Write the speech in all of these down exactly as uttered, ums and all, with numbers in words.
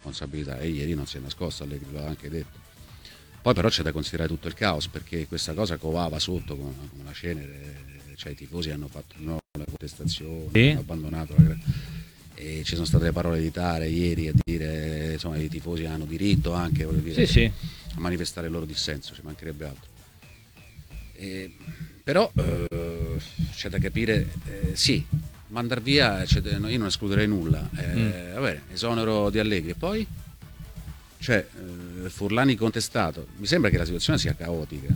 responsabilità, e ieri non si è nascosto, Allegri l'ha anche detto. Poi però c'è da considerare tutto il caos, perché questa cosa covava sotto come una, come una cenere, cioè i tifosi hanno fatto no, la contestazione, sì. hanno abbandonato la... e ci sono state le parole di Tare ieri a dire insomma i tifosi hanno diritto anche voglio dire, sì, sì. a manifestare il loro dissenso, ci mancherebbe altro. E, però eh, c'è da capire, eh, sì, mandar via, cioè, io non escluderei nulla, eh, mm. vabbè, esonero di Allegri e poi? Cioè, eh, Furlani contestato, mi sembra che la situazione sia caotica,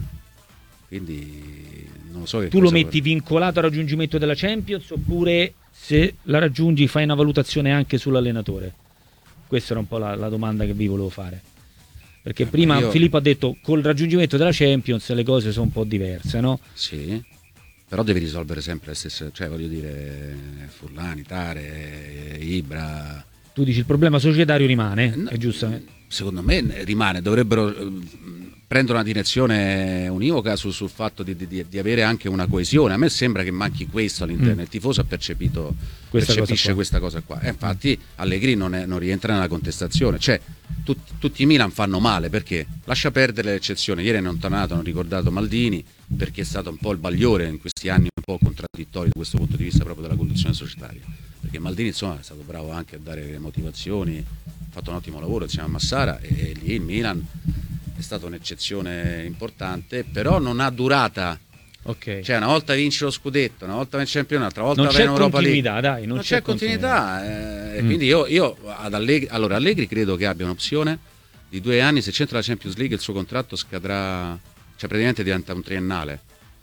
quindi non lo so che tu lo metti per... vincolato al raggiungimento della Champions, oppure se la raggiungi fai una valutazione anche sull'allenatore? Questa era un po' la, la domanda che vi volevo fare, perché eh, prima io... Filippo ha detto col raggiungimento della Champions le cose sono un po' diverse, no? Sì, però devi risolvere sempre le stesse, cioè voglio dire Furlani, Tare, Ibra. Tu dici il problema societario rimane, no, è giusto? Secondo me rimane, dovrebbero eh, prendere una direzione univoca sul, sul fatto di, di, di avere anche una coesione. A me sembra che manchi questo all'interno, mm. il tifoso ha percepito, questa percepisce cosa questa cosa qua, e infatti Allegri non, è, non rientra nella contestazione, cioè tut, tutti i Milan fanno male, perché lascia perdere l'eccezione, ieri è non tornato, hanno ricordato Maldini, perché è stato un po' il bagliore in questi anni un po' contraddittori da questo punto di vista proprio della conduzione societaria, perché Maldini insomma è stato bravo anche a dare motivazioni, ha fatto un ottimo lavoro insieme a Massara, e, e lì il Milan è stata un'eccezione importante, però non ha durata. Okay. Cioè una volta vince lo scudetto, una volta vince il campionato, un'altra volta non va in c'è Europa continuità, League. dai, non, non c'è, c'è continuità, continuità eh, mm. quindi io, io ad Allegri, allora Allegri credo che abbia un'opzione di due anni, se c'entra la Champions League il suo contratto scadrà, cioè praticamente diventa un triennale.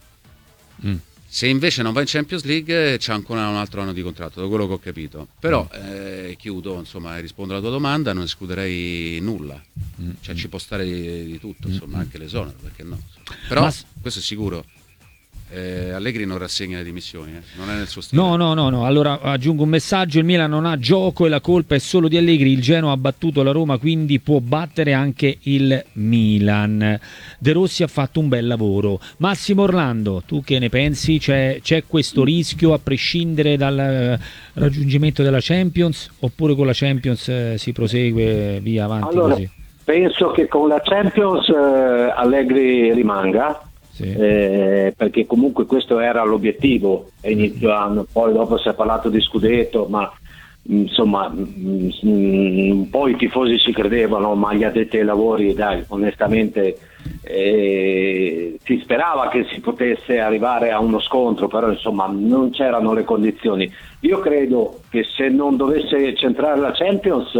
Mm. Se invece non va in Champions League c'è ancora un altro anno di contratto, da quello che ho capito. Però mm. eh, chiudo, insomma, rispondo alla tua domanda, non escluderei nulla. Mm. Cioè ci può stare di, di tutto, insomma, mm. anche l'esonero, perché no? Però Ma... questo è sicuro. Eh, Allegri non rassegna le dimissioni, eh? Non è nel suo stile. No, no, no, no. Allora aggiungo un messaggio: il Milan non ha gioco e la colpa è solo di Allegri. Il Genoa ha battuto la Roma, quindi può battere anche il Milan. De Rossi ha fatto un bel lavoro. Massimo Orlando, tu che ne pensi? C'è, c'è questo rischio a prescindere dal raggiungimento della Champions, oppure con la Champions eh, si prosegue via avanti allora, così? Penso che con la Champions eh, Allegri rimanga. Sì. Eh, perché comunque questo era l'obiettivo a inizio anno, poi dopo si è parlato di scudetto, ma insomma mh, mh, un po' i tifosi ci credevano, ma gli addetti ai lavori dai, onestamente eh, si sperava che si potesse arrivare a uno scontro, però insomma non c'erano le condizioni. Io credo che se non dovesse centrare la Champions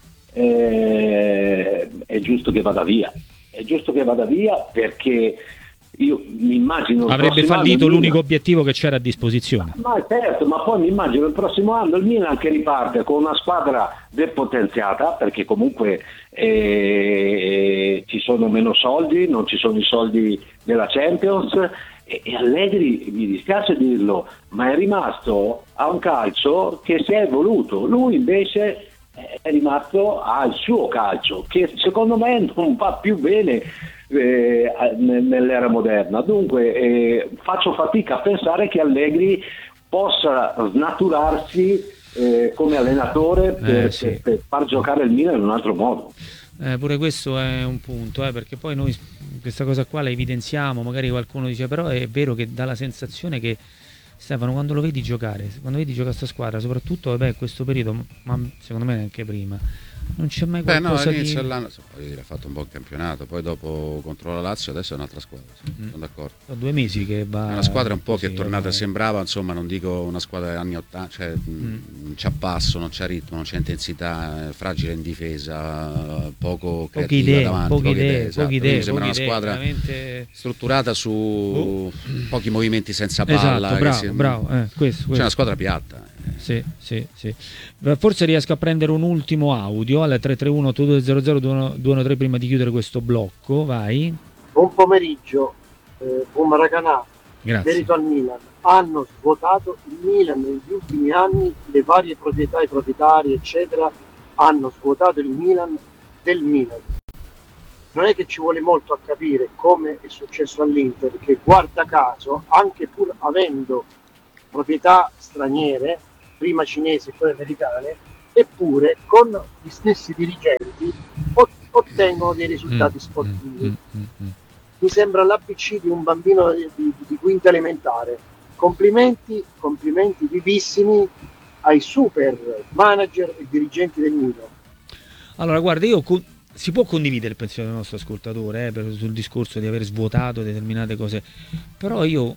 eh, è giusto che vada via, è giusto che vada via perché io mi immagino avrebbe fallito l'unico obiettivo che c'era a disposizione. Ma certo, ma poi mi immagino il prossimo anno il Milan che riparte con una squadra depotenziata, perché comunque eh, ci sono meno soldi, non ci sono i soldi della Champions, e, e Allegri, mi dispiace dirlo, ma è rimasto a un calcio che si è evoluto. Lui invece è rimasto al suo calcio, che secondo me non va più bene Eh, nell'era moderna. Dunque eh, faccio fatica a pensare che Allegri possa snaturarsi eh, come allenatore per, eh, sì. per, per far giocare il Milan in un altro modo. Eh, pure questo è un punto, eh, perché poi noi questa cosa qua la evidenziamo, magari qualcuno dice però è vero che dà la sensazione che Stefano, quando lo vedi giocare, quando vedi giocare questa squadra, soprattutto vabbè, questo periodo, ma secondo me anche prima, non c'è mai qualcosa Beh, no, all'inizio di... dell'anno ha fatto un buon campionato, poi dopo contro la Lazio adesso è un'altra squadra, sì, mm. sono d'accordo. Sono due mesi che va... È una squadra un po' così, che è tornata, ormai. Sembrava, insomma, non dico una squadra degli anni ottanta, cioè mm. non c'ha passo, non c'ha ritmo, non c'è intensità, fragile in difesa, poco creativa poche idee, davanti, poche, poche idee, idee, esatto. poche idee, sembra poche una squadra veramente... strutturata su oh. pochi movimenti senza esatto, palla, bravo, si... bravo, eh, questo, questo. C'è una squadra piatta. Sì, sì, sì. Forse riesco a prendere un ultimo audio alla tre tre uno otto due zero zero due uno tre prima di chiudere questo blocco. Vai. Buon pomeriggio, eh, buon Maracanã. Grazie. Merito al Milan. Hanno svuotato il Milan negli ultimi anni, le varie proprietà, i proprietari eccetera hanno svuotato il Milan del Milan. Non è che ci vuole molto a capire come è successo all'Inter, che guarda caso, anche pur avendo proprietà straniere, prima cinesi e poi americane, eppure con gli stessi dirigenti ottengono dei risultati mm, sportivi. mm, mm, mm. Mi sembra l'A B C di un bambino di, di, di quinta elementare. Complimenti, complimenti vivissimi ai super manager e dirigenti del Milan. Allora, guarda, io con... si può condividere il pensiero del nostro ascoltatore eh, per, sul discorso di aver svuotato determinate cose, però io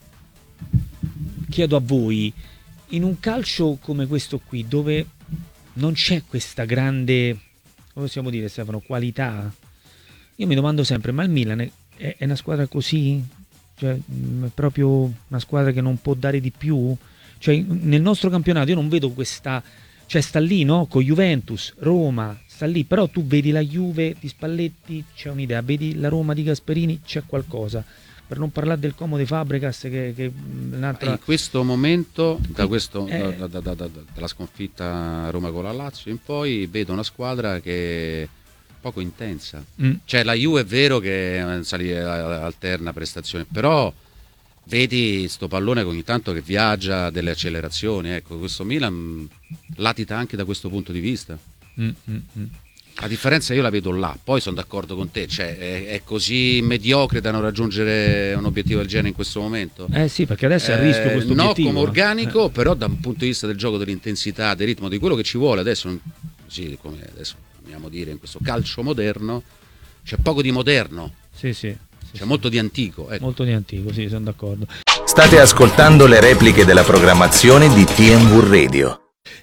chiedo a voi, in un calcio come questo qui, dove non c'è questa grande, come possiamo dire, Stefano, qualità, io mi domando sempre, ma il Milan è, è una squadra così? Cioè, è proprio una squadra che non può dare di più? Cioè, nel nostro campionato io non vedo questa, cioè sta lì, no? Con Juventus, Roma, sta lì, però tu vedi la Juve di Spalletti, c'è un'idea, vedi la Roma di Gasperini, c'è qualcosa. Per non parlare del Como di Fabregas che, che un'altra... In questo momento, da questo, eh... da, da, da, da, dalla sconfitta Roma con la Lazio in poi, vedo una squadra che è poco intensa. Mm. Cioè la Juve è vero che sali, alterna prestazioni, però vedi sto pallone ogni tanto che viaggia, delle accelerazioni. Ecco, questo Milan latita anche da questo punto di vista. Mm, mm, mm. La differenza io la vedo là, poi sono d'accordo con te, cioè è, è così mediocre da non raggiungere un obiettivo del genere in questo momento. Eh sì, perché adesso è a rischio questo no, obiettivo. come organico, eh. però da un punto di vista del gioco, dell'intensità, del ritmo, di quello che ci vuole adesso, sì, come adesso amiamo dire in questo calcio moderno, c'è poco di moderno. Sì, sì. C'è sì, molto di antico. Ecco. Molto di antico, sì, sono d'accordo. State ascoltando le repliche della programmazione di T M V Radio.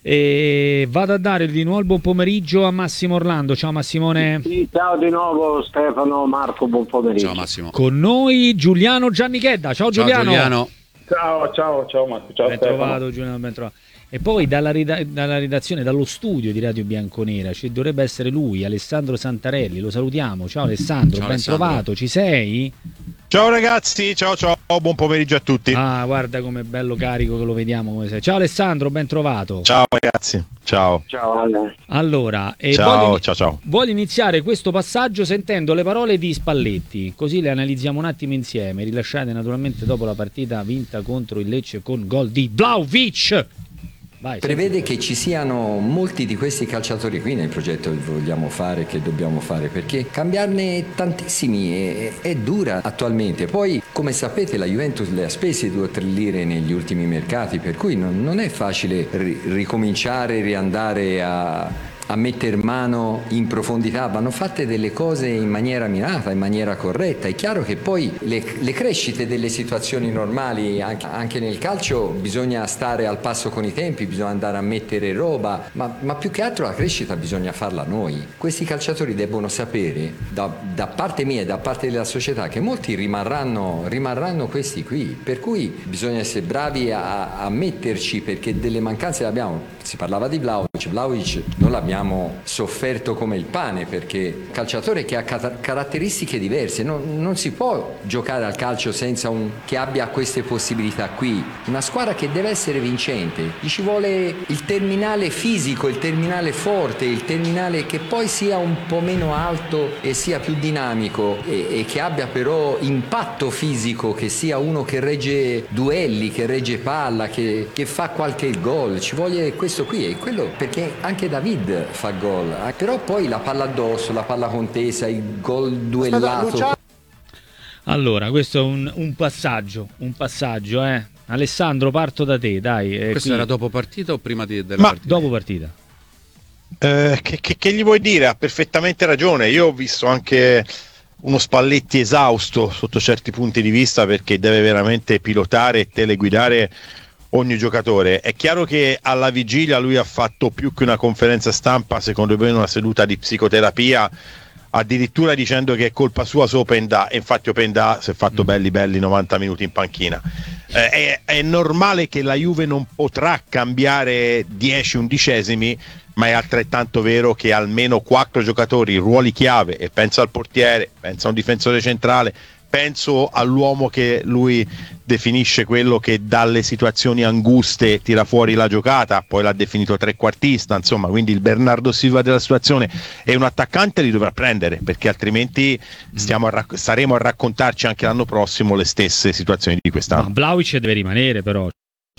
E vado a dare di nuovo il buon pomeriggio a Massimo Orlando. Ciao Massimone. Sì, ciao di nuovo Stefano, Marco, buon pomeriggio. Ciao Massimo. Con noi Giuliano Giannichedda. Ciao, ciao Giuliano. Giuliano. Ciao, ciao, ciao Marco. Ciao, ben Stefano. trovato Giuliano, ben trovato. E poi dalla, rida- dalla redazione, dallo studio di Radio Bianconera ci dovrebbe essere lui, Alessandro Santarelli. Lo salutiamo. Ciao Alessandro, ciao, ben Alessandro. trovato. Ci sei? Ciao ragazzi, ciao ciao, buon pomeriggio a tutti. Ah, guarda com'è bello carico che lo vediamo come sei. Ciao Alessandro, ben trovato. Ciao ragazzi, ciao. Ciao Ale. Allora, eh, ciao, voglio, ciao, ciao. voglio iniziare questo passaggio sentendo le parole di Spalletti, così le analizziamo un attimo insieme, rilasciate naturalmente dopo la partita vinta contro il Lecce con gol di Vlahovic. Vai, prevede che ci siano molti di questi calciatori qui nel progetto che vogliamo fare, che dobbiamo fare, perché cambiarne tantissimi è, è dura attualmente. Poi, come sapete, la Juventus le ha spese due o tre lire negli ultimi mercati, per cui non, non è facile ri- ricominciare, riandare a... a mettere mano in profondità, vanno fatte delle cose in maniera mirata, in maniera corretta. È chiaro che poi le, le crescite delle situazioni normali, anche, anche nel calcio, bisogna stare al passo con i tempi, bisogna andare a mettere roba, ma, ma più che altro la crescita bisogna farla noi. Questi calciatori debbono sapere, da, da parte mia e da parte della società, che molti rimarranno, rimarranno questi qui, per cui bisogna essere bravi a, a metterci, perché delle mancanze le abbiamo. Si parlava di Vlahovic, Vlahovic non l'abbiamo sofferto come il pane, perché calciatore che ha car- caratteristiche diverse, non, non si può giocare al calcio senza un che abbia queste possibilità qui. Una squadra che deve essere vincente, gli ci vuole il terminale fisico, il terminale forte, il terminale che poi sia un po' meno alto e sia più dinamico e, e che abbia però impatto fisico, che sia uno che regge duelli, che regge palla, che, che fa qualche gol. Ci vuole questo qui, è quello, perché anche David fa gol, però poi la palla addosso, la palla contesa, il gol duellato. Allora, questo è un, un passaggio, un passaggio, eh. Alessandro, parto da te, dai. Eh, Questo qui... era dopo partita o prima di, della Ma partita? Dopo partita. Eh, che, che, che gli vuoi dire? Ha perfettamente ragione. Io ho visto anche uno Spalletti esausto sotto certi punti di vista, perché deve veramente pilotare e teleguidare ogni giocatore. È chiaro che alla vigilia lui ha fatto più che una conferenza stampa, secondo me una seduta di psicoterapia, addirittura dicendo che è colpa sua su Openda, e infatti Openda si è fatto belli belli novanta minuti in panchina. Eh, è, è normale che la Juve non potrà cambiare dieci undicesimi, ma è altrettanto vero che almeno quattro giocatori, ruoli chiave, e penso al portiere, penso a un difensore centrale, penso all'uomo che lui definisce quello che dalle situazioni anguste tira fuori la giocata, poi l'ha definito trequartista, insomma, quindi il Bernardo Silva della situazione, e un attaccante li dovrà prendere, perché altrimenti stiamo a rac- staremo a raccontarci anche l'anno prossimo le stesse situazioni di quest'anno. Ma Vlahovic deve rimanere, però.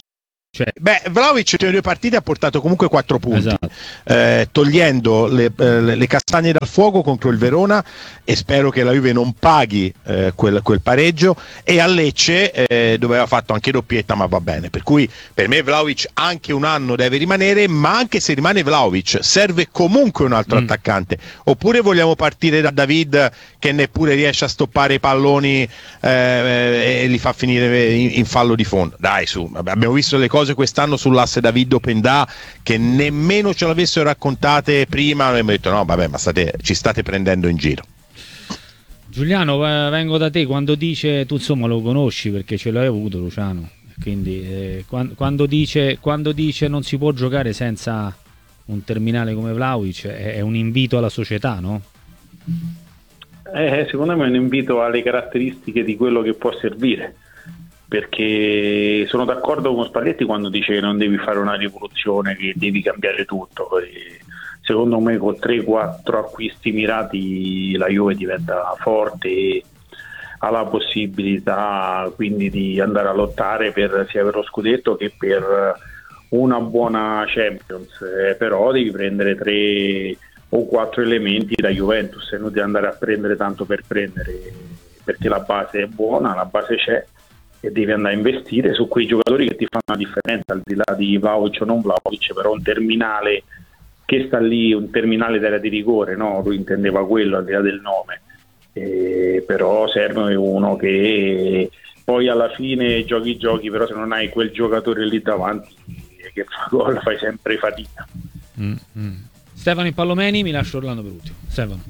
Cioè... Beh, Vlahovic nelle due partite ha portato comunque quattro punti, esatto. eh, togliendo le, eh, le castagne dal fuoco contro il Verona, e spero che la Juve non paghi eh, quel, quel pareggio, e a Lecce eh, dove aveva fatto anche doppietta, ma va bene, per cui per me Vlahovic anche un anno deve rimanere, ma anche se rimane Vlahovic serve comunque un altro mm. attaccante. Oppure vogliamo partire da David, che neppure riesce a stoppare i palloni eh, e li fa finire in, in fallo di fondo? Dai, su, abbiamo visto le cose quest'anno sull'asse David-Openda che nemmeno ce l'avessero raccontate prima, noi abbiamo detto no vabbè, ma state, ci state prendendo in giro. Giuliano, vengo da te. Quando dice, tu insomma lo conosci perché ce l'hai avuto, Luciano, quindi eh, quando, quando, dice, quando dice non si può giocare senza un terminale come Vlahovic, è, è un invito alla società, no? Eh, secondo me è un invito alle caratteristiche di quello che può servire, perché sono d'accordo con Spalletti quando dice che non devi fare una rivoluzione, che devi cambiare tutto. Secondo me con tre quattro acquisti mirati la Juve diventa forte e ha la possibilità quindi di andare a lottare per sia per lo scudetto che per una buona Champions, eh, però devi prendere tre o quattro elementi da Juventus e non devi andare a prendere tanto per prendere, perché la base è buona, la base c'è, e devi andare a investire su quei giocatori che ti fanno la differenza, al di là di Vlahovic o non Vlahovic, però un terminale che sta lì, un terminale d'area di rigore, no? Lui intendeva quello al di là del nome, eh, però serve uno che poi alla fine giochi giochi, però se non hai quel giocatore lì davanti che fa gol fai sempre fatica. Mm-hmm. Stefano Impallomeni, mi lascio Orlando per ultimo. Stefano.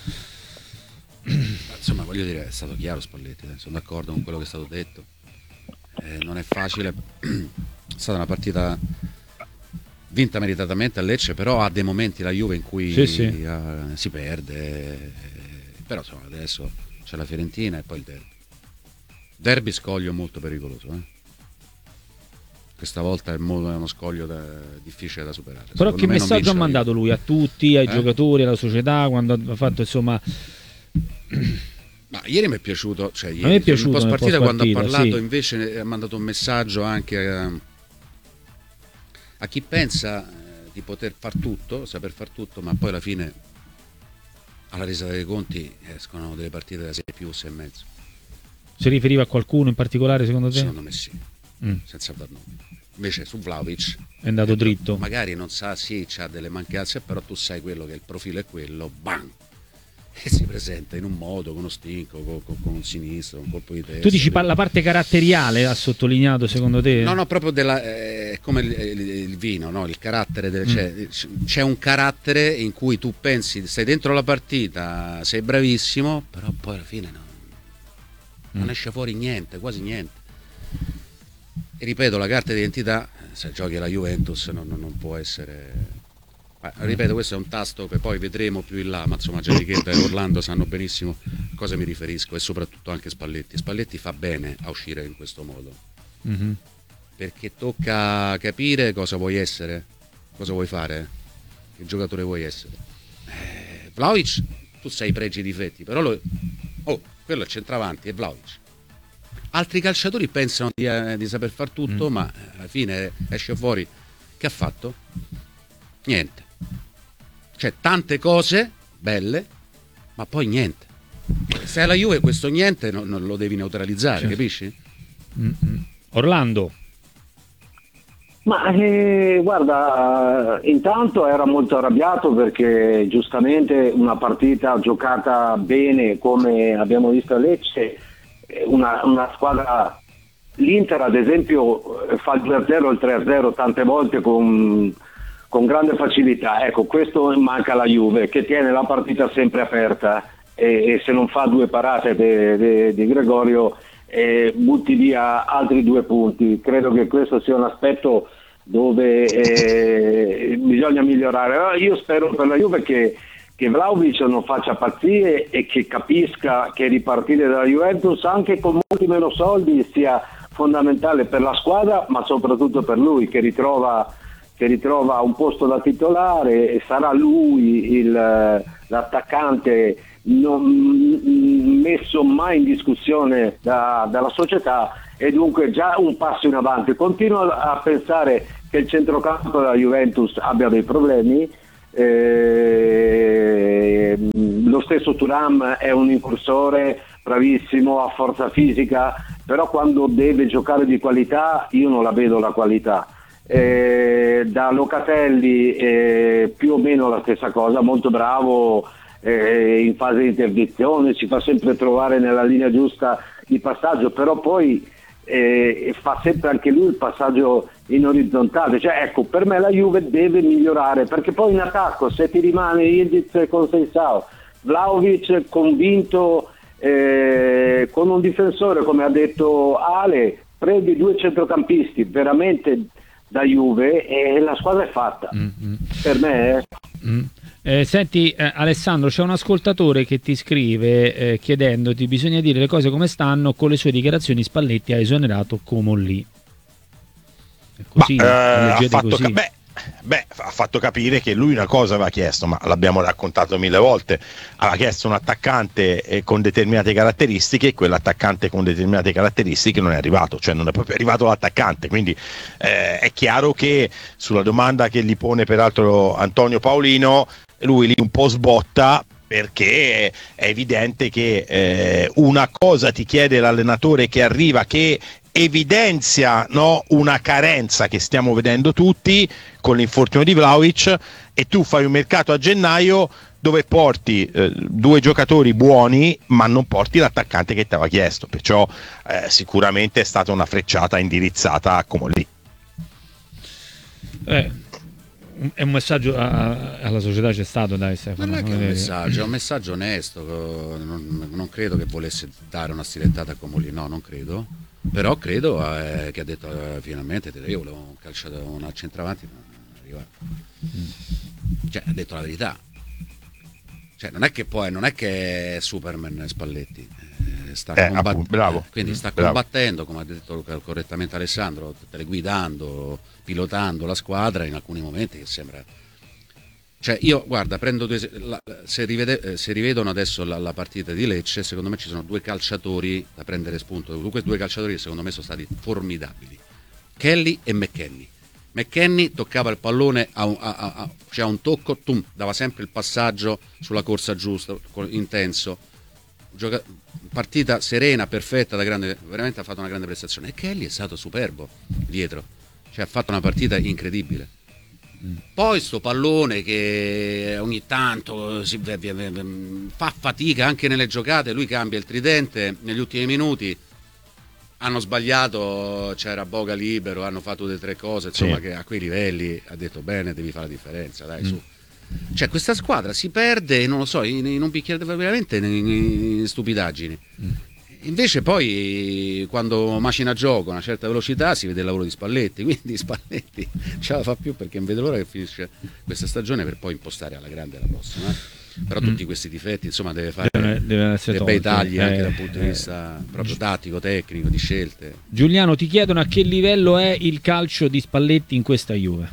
Insomma, voglio dire, è stato chiaro Spalletti, sono d'accordo con quello che è stato detto. Eh, non è facile, è stata una partita vinta meritatamente a Lecce, però ha dei momenti la Juve in cui sì, sì. Uh, si perde, eh, però insomma adesso c'è la Fiorentina e poi il derby. Derby scoglio molto pericoloso, eh? Questa volta è, molto, è uno scoglio da, difficile da superare. Però Secondo che messaggio ha mandato lui a tutti, ai eh? giocatori, alla società, quando ha fatto insomma... Ma ieri mi è piaciuto, cioè ieri, a me è piaciuto post partita, quando ha parlato, sì. invece ha mandato un messaggio anche a, a chi pensa eh, di poter far tutto, saper far tutto, ma poi alla fine alla resa dei conti escono delle partite da sei più, sei e mezzo. Si riferiva a qualcuno in particolare secondo te? Secondo me sì, mm. senza dar nomi. Invece su Vlahovic è andato dritto. Magari non sa, sì, c'ha delle mancanze, però tu sai quello che il profilo è quello, bam! E si presenta in un modo, con uno stinco, con, con, con un sinistro, un colpo di testa. Tu dici la parte caratteriale, ha sottolineato secondo te? No, no, proprio della, eh, come il, il, il vino, no? Il carattere, del, mm. cioè, c'è un carattere in cui tu pensi, stai dentro la partita, sei bravissimo, però poi alla fine no, non mm. esce fuori niente, quasi niente. E ripeto, la carta d'identità, se giochi alla Juventus non, non, non può essere... Ma, ripeto, questo è un tasto che poi vedremo più in là, ma insomma Gianrichetta e Orlando sanno benissimo a cosa mi riferisco, e soprattutto anche Spalletti. Spalletti fa bene a uscire in questo modo, mm-hmm. perché tocca capire cosa vuoi essere, cosa vuoi fare, che giocatore vuoi essere. eh, Vlahovic, tu sai i pregi e i difetti, però lo... oh, quello è centravanti, è Vlahovic. Altri calciatori pensano di, eh, di saper far tutto, mm. ma alla fine esce fuori, che ha fatto? Niente. Cioè tante cose belle, ma poi niente. Se alla Juve questo niente non, non lo devi neutralizzare, certo. Capisci? Mm-hmm. Orlando. Ma eh, guarda, intanto era molto arrabbiato perché giustamente una partita giocata bene come abbiamo visto a Lecce, una, una squadra, l'Inter ad esempio fa il due a zero, il tre a zero tante volte con, con grande facilità. Ecco, questo manca alla Juve, che tiene la partita sempre aperta, e, e se non fa due parate di Gregorio eh, butti via altri due punti. Credo che questo sia un aspetto dove eh, bisogna migliorare. Io spero per la Juve che che Vlahovic non faccia pazzie e che capisca che ripartire dalla Juventus anche con molti meno soldi sia fondamentale per la squadra, ma soprattutto per lui, che ritrova, che ritrova un posto da titolare, e sarà lui il, l'attaccante non messo mai in discussione da, dalla società, e dunque già un passo in avanti. Continuo a pensare che il centrocampo della Juventus abbia dei problemi. Eh, lo stesso Thuram è un incursore bravissimo, a forza fisica, però quando deve giocare di qualità io non la vedo la qualità. Eh, da Locatelli eh, più o meno la stessa cosa, molto bravo eh, in fase di interdizione, si fa sempre trovare nella linea giusta il passaggio, però poi eh, fa sempre anche lui il passaggio in orizzontale. Cioè, ecco, per me la Juve deve migliorare, perché poi in attacco se ti rimane Ildiz con Seisao, Vlahovic convinto eh, con un difensore come ha detto Ale, prendi due centrocampisti veramente da Juve e la squadra è fatta. Mm-hmm. Per me eh. Mm. Eh, senti eh, Alessandro, c'è un ascoltatore che ti scrive eh, chiedendoti: bisogna dire le cose come stanno, con le sue dichiarazioni Spalletti ha esonerato Comolli. È così, ma, eh, ha fatto così. Ca- beh, beh, ha fatto capire che lui una cosa aveva chiesto, ma l'abbiamo raccontato mille volte, aveva chiesto un attaccante eh, con determinate caratteristiche, e quell'attaccante con determinate caratteristiche non è arrivato, cioè non è proprio arrivato l'attaccante, quindi eh, è chiaro che sulla domanda che gli pone peraltro Antonio Paolino, lui lì un po' sbotta, perché è evidente che eh, una cosa ti chiede l'allenatore che arriva, che evidenzia, no, una carenza che stiamo vedendo tutti con l'infortunio di Vlahovic, e tu fai un mercato a gennaio dove porti eh, due giocatori buoni ma non porti l'attaccante che ti aveva chiesto, perciò eh, sicuramente è stata una frecciata indirizzata a Comolli. Eh. È un messaggio a, alla società, c'è stato, dai Stefano. Non è che è un messaggio, è un messaggio onesto, non, non credo che volesse dare una stilettata a Comolli, no, non credo, però credo eh, che ha detto eh, finalmente io volevo un calciato, un centravanti, non è arrivato. Mm. Cioè, ha detto la verità, cioè non è che poi non è che è Superman Spalletti, eh, sta eh, combatt- appunto, bravo. quindi sta bravo. combattendo, come ha detto correttamente Alessandro, teleguidando, pilotando la squadra in alcuni momenti che sembra, cioè io guarda prendo due, la, se, rivede, se rivedono adesso la, la partita di Lecce, secondo me ci sono due calciatori da prendere spunto, questi due calciatori che secondo me sono stati formidabili, Kelly e McKennie. McKennie toccava il pallone a un, a, a, a, cioè a un tocco, tum, dava sempre il passaggio sulla corsa giusta, intenso, gioca, partita serena, perfetta, da grande, veramente ha fatto una grande prestazione, e Kelly è stato superbo dietro, cioè ha fatto una partita incredibile. Mm. Poi sto pallone che ogni tanto si, fa fatica anche nelle giocate, lui cambia il tridente negli ultimi minuti, hanno sbagliato, c'era Boga libero, hanno fatto delle tre cose, insomma, sì, che a quei livelli ha detto bene, devi fare la differenza, dai, mm. su. Cioè questa squadra si perde, non lo so, in, in un bicchiere veramente in, in stupidaggini. Mm. Invece poi quando macina gioco a una certa velocità si vede il lavoro di Spalletti, quindi Spalletti ce la fa più, perché non vede l'ora che finisce questa stagione per poi impostare alla grande la prossima. Eh? Però tutti questi difetti, insomma, deve fare deve, deve dei bei tagli eh, anche dal punto di vista eh, proprio tattico, tecnico, di scelte. Giuliano, ti chiedono a che livello è il calcio di Spalletti in questa Juve.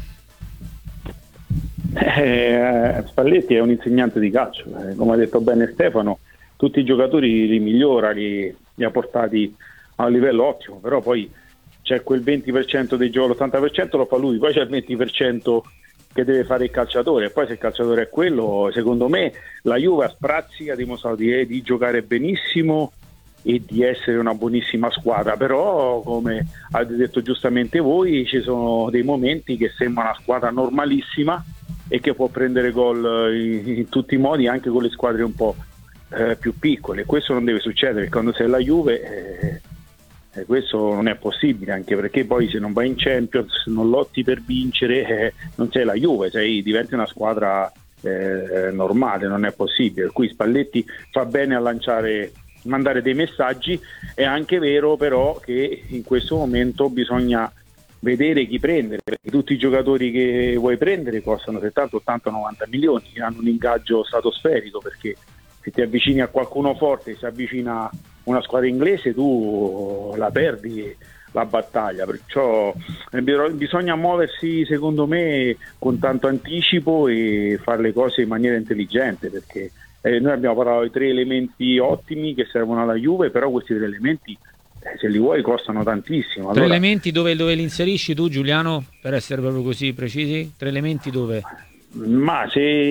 Eh, Spalletti è un insegnante di calcio, eh, come ha detto bene Stefano, tutti i giocatori li migliora, li, li ha portati a un livello ottimo, però poi c'è quel venti per cento dei giochi, l'ottanta per cento lo fa lui, poi c'è il venti per cento che deve fare il calciatore, e poi se il calciatore è quello, secondo me la Juve a sprazzi ha dimostrato di, di giocare benissimo e di essere una buonissima squadra, però come avete detto giustamente voi, ci sono dei momenti che sembra una squadra normalissima e che può prendere gol in, in tutti i modi, anche con le squadre un po' eh, più piccole. Questo non deve succedere, perché quando sei la Juve eh, eh, questo non è possibile, anche perché poi se non vai in Champions, non lotti per vincere, eh, non sei la Juve, sei, diventi una squadra eh, normale, non è possibile. Per cui Spalletti fa bene a lanciare, mandare dei messaggi. È anche vero però che in questo momento bisogna vedere chi prendere, perché tutti i giocatori che vuoi prendere costano settanta, ottanta, novanta milioni, hanno un ingaggio stratosferico, perché se ti avvicini a qualcuno forte, si avvicina una squadra inglese, tu la perdi la battaglia, perciò bisogna muoversi secondo me con tanto anticipo e fare le cose in maniera intelligente, perché eh, noi abbiamo parlato di tre elementi ottimi che servono alla Juve, però questi tre elementi eh, se li vuoi costano tantissimo. Tre allora... elementi dove, dove li inserisci tu, Giuliano, per essere proprio così precisi? Tre elementi dove? Ma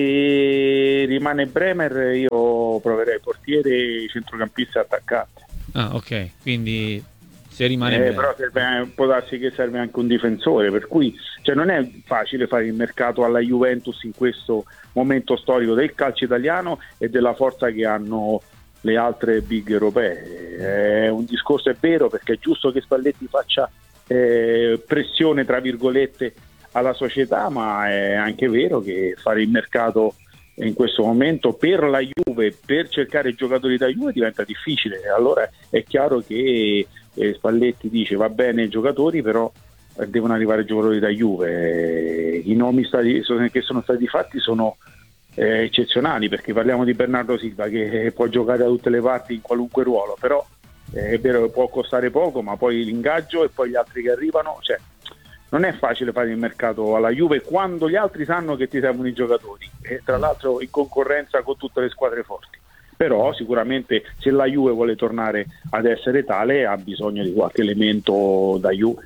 se rimane Bremer io proverei portiere, centrocampista e attaccante. Ah, ok, quindi se rimane eh, Bremer. però serve, può darsi che serve anche un difensore, per cui cioè, non è facile fare il mercato alla Juventus in questo momento storico del calcio italiano e della forza che hanno le altre big europee. È un discorso, è vero, perché è giusto che Spalletti faccia eh, pressione tra virgolette alla società, ma è anche vero che fare il mercato in questo momento per la Juve, per cercare giocatori da Juve diventa difficile. Allora è chiaro che eh, Spalletti dice va bene i giocatori, però eh, devono arrivare giocatori da Juve. I nomi stati, che sono stati fatti sono eh, eccezionali, perché parliamo di Bernardo Silva che può giocare da tutte le parti in qualunque ruolo, però eh, è vero che può costare poco, ma poi l'ingaggio e poi gli altri che arrivano, cioè non è facile fare il mercato alla Juve quando gli altri sanno che ti servono i giocatori, e tra l'altro in concorrenza con tutte le squadre forti. Però sicuramente se la Juve vuole tornare ad essere tale ha bisogno di qualche elemento da Juve.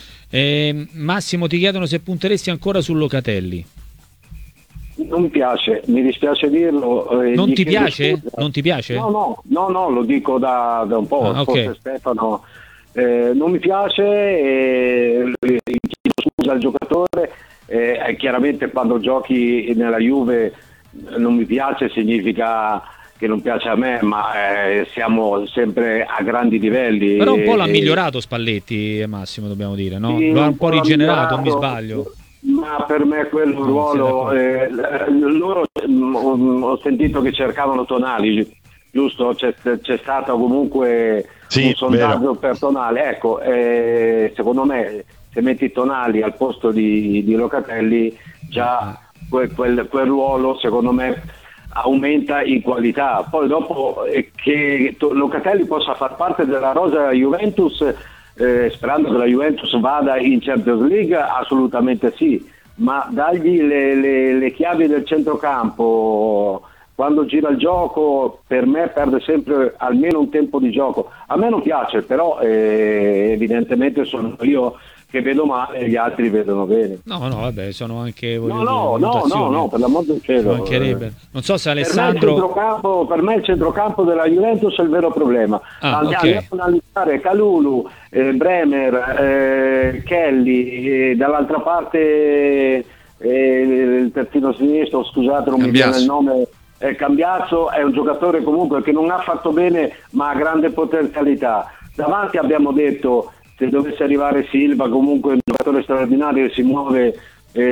Eh, Massimo, ti chiedono se punteresti ancora su Locatelli. Non mi piace, mi dispiace dirlo. Eh, non ti piace? Scusa. Non ti piace? No, no, no, no, lo dico da, da un po', ah, okay. Forse Stefano. Eh, non mi piace, eh, chiedo scusa al giocatore, eh, chiaramente quando giochi nella Juve non mi piace, significa che non piace a me, ma eh, siamo sempre a grandi livelli. Però un po' l'ha e, migliorato Spalletti, Massimo, dobbiamo dire, no? Sì, Lo ha un po' rigenerato, non mi migliorato, sbaglio. Ma per me quel no, ruolo, eh, loro ho sentito che cercavano Tonali, giusto? C'è, c'è stato comunque sì, un sondaggio vero. personale, ecco, eh, secondo me se metti Tonali al posto di, di Locatelli già quel, quel, quel ruolo secondo me aumenta in qualità. Poi dopo eh, che Locatelli possa far parte della rosa Juventus, eh, sperando che la Juventus vada in Champions League, assolutamente sì, ma dargli le, le, le chiavi del centrocampo quando gira il gioco, per me perde sempre almeno un tempo di gioco. A me non piace, però eh, evidentemente sono io che vedo male e gli altri vedono bene. No, no, vabbè, sono anche no, no, no, no, no, per l'amor del cielo. Mancherebbe. Non so se Alessandro. Per me, il centrocampo, per me il centrocampo della Juventus è il vero problema. Ah, Andiamo okay. a analizzare Kalulu, eh, Bremer, eh, Kelly, eh, dall'altra parte eh, il terzino sinistro, scusate, non mi viene il nome. Eh, Cambiasso è un giocatore comunque che non ha fatto bene, ma ha grande potenzialità. Davanti abbiamo detto, se dovesse arrivare Silva, comunque è un giocatore straordinario che si muove eh,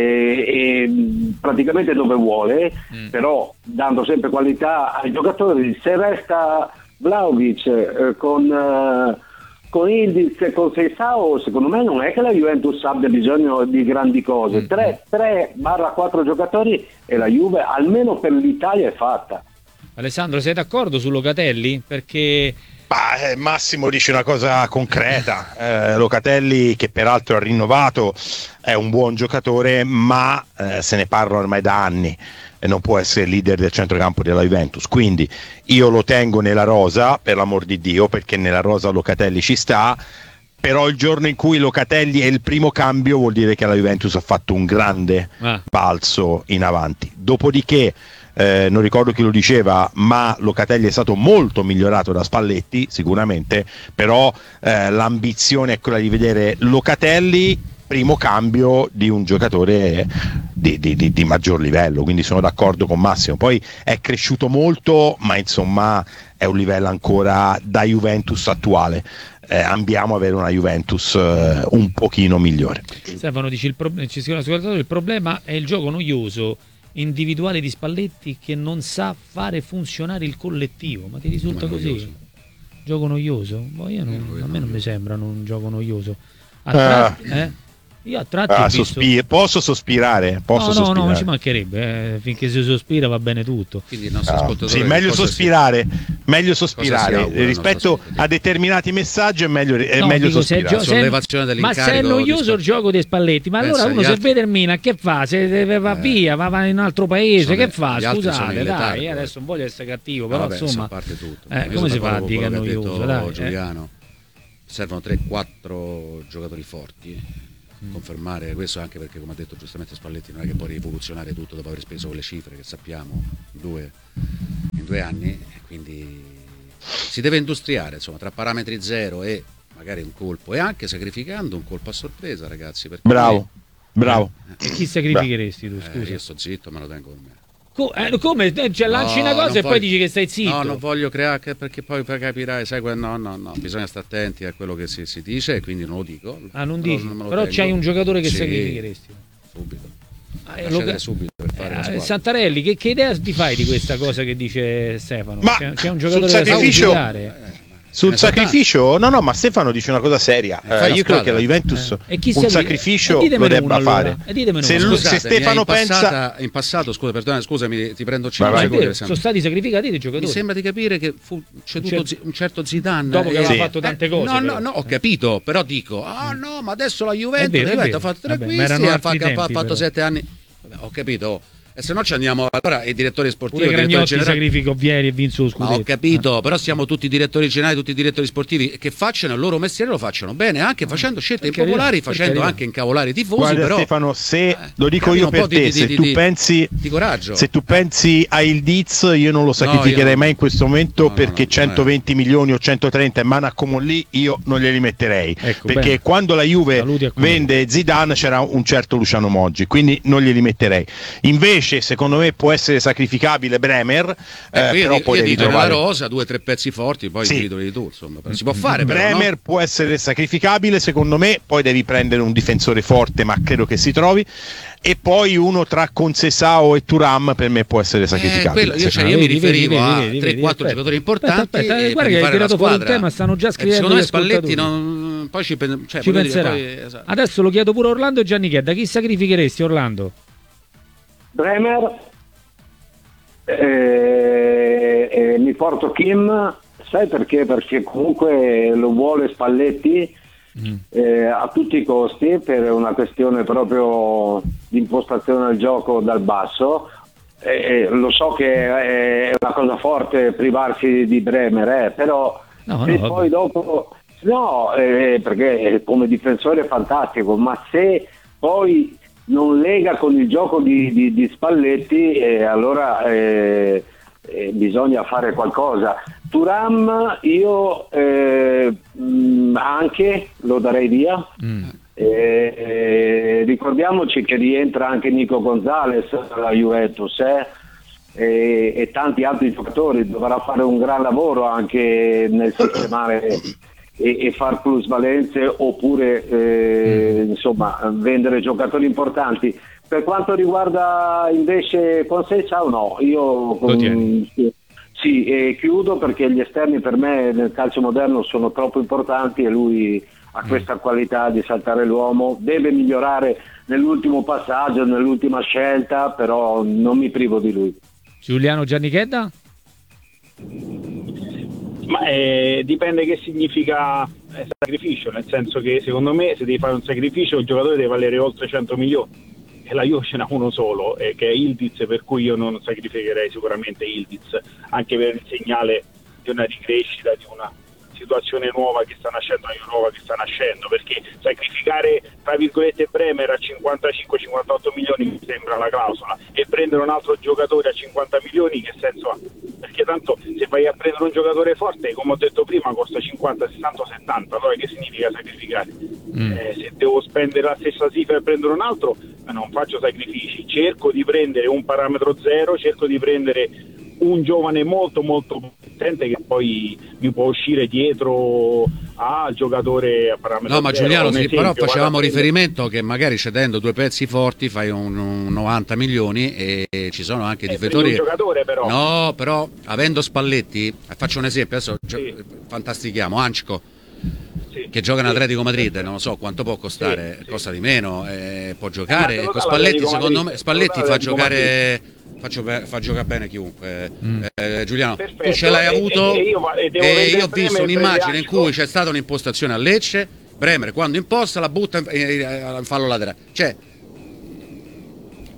eh, praticamente dove vuole, mm. però dando sempre qualità ai giocatori. Se resta Vlahovic eh, con eh, con Ildiz e con Seisao, secondo me non è che la Juventus abbia bisogno di grandi cose. tre quattro giocatori e la Juve almeno per l'Italia è fatta. Alessandro, sei d'accordo su Locatelli? Perché bah, eh, Massimo dice una cosa concreta. eh, Locatelli, che peraltro ha rinnovato, è un buon giocatore, ma eh, se ne parla ormai da anni e non può essere leader del centrocampo della Juventus, quindi io lo tengo nella rosa, per l'amor di Dio, perché nella rosa Locatelli ci sta, però il giorno in cui Locatelli è il primo cambio vuol dire che la Juventus ha fatto un grande ah. balzo in avanti. Dopodiché eh, non ricordo chi lo diceva, ma Locatelli è stato molto migliorato da Spalletti sicuramente, però eh, l'ambizione è quella di vedere Locatelli primo cambio di un giocatore di, di, di, di maggior livello, quindi sono d'accordo con Massimo. Poi è cresciuto molto, ma insomma è un livello ancora da Juventus attuale. Eh, andiamo a avere una Juventus eh, un pochino migliore. Stefano dice il, pro- ci il problema è il gioco noioso individuale di Spalletti che non sa fare funzionare il collettivo. Ma ti risulta ma così? Noioso. Gioco noioso? Boh, io non, a me non mi sembra un gioco noioso. A tratti, uh. eh? Io a tratti ah, ho visto... sospir- posso sospirare? Posso no, sospirare? no, no, ci mancherebbe. Eh. Finché si sospira va bene tutto. Quindi il nostro ah, ascoltatore sì, meglio sospirare, si... meglio sospirare rispetto a determinati messaggi. È meglio, è no, meglio dico, sospirare. Se, se, ma se è noioso il gioco dei Spalletti, ma Pensa, allora uno se altri... vede il Milan, che fa? Se va eh, via, va, va in un altro paese, che le, fa? Scusate, dai, io adesso non voglio essere cattivo, però vabbè, insomma, parte tutto. Eh, come si fa a dire che è noioso? Dai, Giuliano. servono tre quattro giocatori forti, mm. confermare questo, anche perché come ha detto giustamente Spalletti non è che può rivoluzionare tutto dopo aver speso quelle cifre che sappiamo due, in due anni, quindi si deve industriare, insomma, tra parametri zero e magari un colpo, e anche sacrificando un colpo a sorpresa, ragazzi, perché bravo bravo eh, e chi sacrificheresti tu, scusa? Eh, io sto zitto, me lo tengo con me. Co- eh, come? Cioè, lanci no, una cosa e voglio... poi dici che stai zitto? No, non voglio creare, perché poi capirai, sai, no, no, no, bisogna stare attenti a quello che si, si dice, e quindi non lo dico. Ah, non però, dici? non Però tengo. c'hai un giocatore che sì, sacrificheresti? Subito. Ah, lo... subito per fare eh, la squadra. Santarelli, che, che idea ti fai di questa cosa che dice Stefano? Ma c'è, c'è un giocatore sul da sacrificio... sacrificare? Sul sacrificio, no, no, ma Stefano dice una cosa seria. Eh, io credo che la Juventus eh. un sacri- sacrificio lo debba uno, fare. Allora. Se, Scusate, se Stefano in passata, pensa. In passato, scusa, perdona, scusami, ti prendo cinque vai, vai. secondi. Vero, sono stati sacrificati dei giocatori. Mi sembra di capire che fu ceduto C'è... un certo Zidane. Dopo che aveva sì. fatto tante cose. Eh, no, però. no, no, ho capito, però dico, ah no, ma adesso la Juventus, vero, la Juventus ha fatto tre Vabbè, acquisti, ha fatto, tempi, fatto però. sette anni. Vabbè, ho capito. E se no ci andiamo, allora i direttori sportivi, pure Cragnotti generali... sacrificò Vieri e vinse lo scudetto. Ma ho capito, eh. però siamo tutti direttori generali, tutti i direttori sportivi che facciano il loro mestiere, lo facciano bene, anche facendo scelte per impopolari, carità, facendo per anche incavolare i tifosi. Guarda, però Stefano, se eh, lo dico io per te, di, se di, tu di, pensi di coraggio. Se tu pensi a Il Diz, io non lo sacrificherei no, io... mai in questo momento, no, perché no, no, centoventi milioni o centotrenta in mano a Comolli io non glieli metterei, ecco, perché bene. Quando la Juve vende Zidane c'era un certo Luciano Moggi, quindi non glieli metterei. Invece secondo me può essere sacrificabile Bremer, eh, eh, però io, poi io devi dito trovare nella rosa, due o tre pezzi forti, poi sì. li titoli tu, insomma, si può fare. Bremer però, no? può essere sacrificabile secondo me, poi devi prendere un difensore forte, ma credo che si trovi, e poi uno tra Concesao e Thuram per me può essere sacrificabile. Eh, quello, io, cioè, io mi riferivo a tre quattro giocatori importanti. Aspetta, aspetta, e guarda che hai tirato fuori un tema, stanno già scrivendo. Secondo me gli Spalletti non, poi ci, pen- cioè, ci penserà. Dire, poi, esatto. Adesso lo chiedo pure a Orlando e Gianni Chedda, chi sacrificheresti, Orlando? Bremer, eh, eh, mi porto Kim, sai perché? Perché comunque lo vuole Spalletti mm. eh, a tutti i costi, per una questione proprio di impostazione del gioco dal basso. Eh, lo so che è una cosa forte privarsi di Bremer, eh, però no, se no, poi dopo no, eh, perché come difensore è fantastico, ma se poi non lega con il gioco di, di, di Spalletti, eh, allora eh, eh, bisogna fare qualcosa. Thuram io eh, mh, anche lo darei via. Mm. Eh, eh, ricordiamoci che rientra anche Nico Gonzalez alla Juventus eh, e, e tanti altri giocatori, dovrà fare un gran lavoro anche nel sistemare e, e far plusvalenze, oppure eh, mm. insomma vendere giocatori importanti. Per quanto riguarda invece Conceição, no, io con, sì, sì e chiudo, perché gli esterni per me nel calcio moderno sono troppo importanti e lui ha questa qualità di saltare l'uomo, deve migliorare nell'ultimo passaggio, nell'ultima scelta, però non mi privo di lui. Giuliano Gianni Chedda? Ma eh, dipende che significa eh, sacrificio, nel senso che secondo me se devi fare un sacrificio il giocatore deve valere oltre cento milioni e la Juve ce n'ha uno solo, eh, che è Ildiz, per cui io non sacrificherei sicuramente Ildiz, anche per il segnale di una ricrescita, di una situazione nuova che sta nascendo, una nuova che sta nascendo, perché sacrificare tra virgolette Bremer a cinquantacinque cinquantotto milioni mi sembra la clausola, e prendere un altro giocatore a cinquanta milioni che senso ha? Perché tanto se vai a prendere un giocatore forte, come ho detto prima, costa cinquanta, sessanta, settanta, allora che significa sacrificare? Mm. Eh, se devo spendere la stessa cifra e prendere un altro, eh, non faccio sacrifici, cerco di prendere un parametro zero, cerco di prendere un giovane molto molto potente che poi mi può uscire dietro al giocatore a parametro no ma zero. Giuliano sì, esempio, però facevamo guarda, riferimento che magari cedendo due pezzi forti fai un, un novanta milioni e ci sono anche eh, difensori un giocatore però no però avendo Spalletti, faccio un esempio adesso sì. fantastichiamo Anchko sì. che gioca in Atletico Madrid, non so quanto può costare, sì, costa sì. di meno, eh, può giocare eh, con Spalletti, secondo me Spalletti fa giocare Faccio, fa giocare bene chiunque. mm. eh, Giuliano, Perfetto. Tu ce l'hai avuto e, e io, e e io ho visto un'immagine in cui c'è stata un'impostazione a Lecce, Bremer quando imposta la butta in, in, in fallo laterale, cioè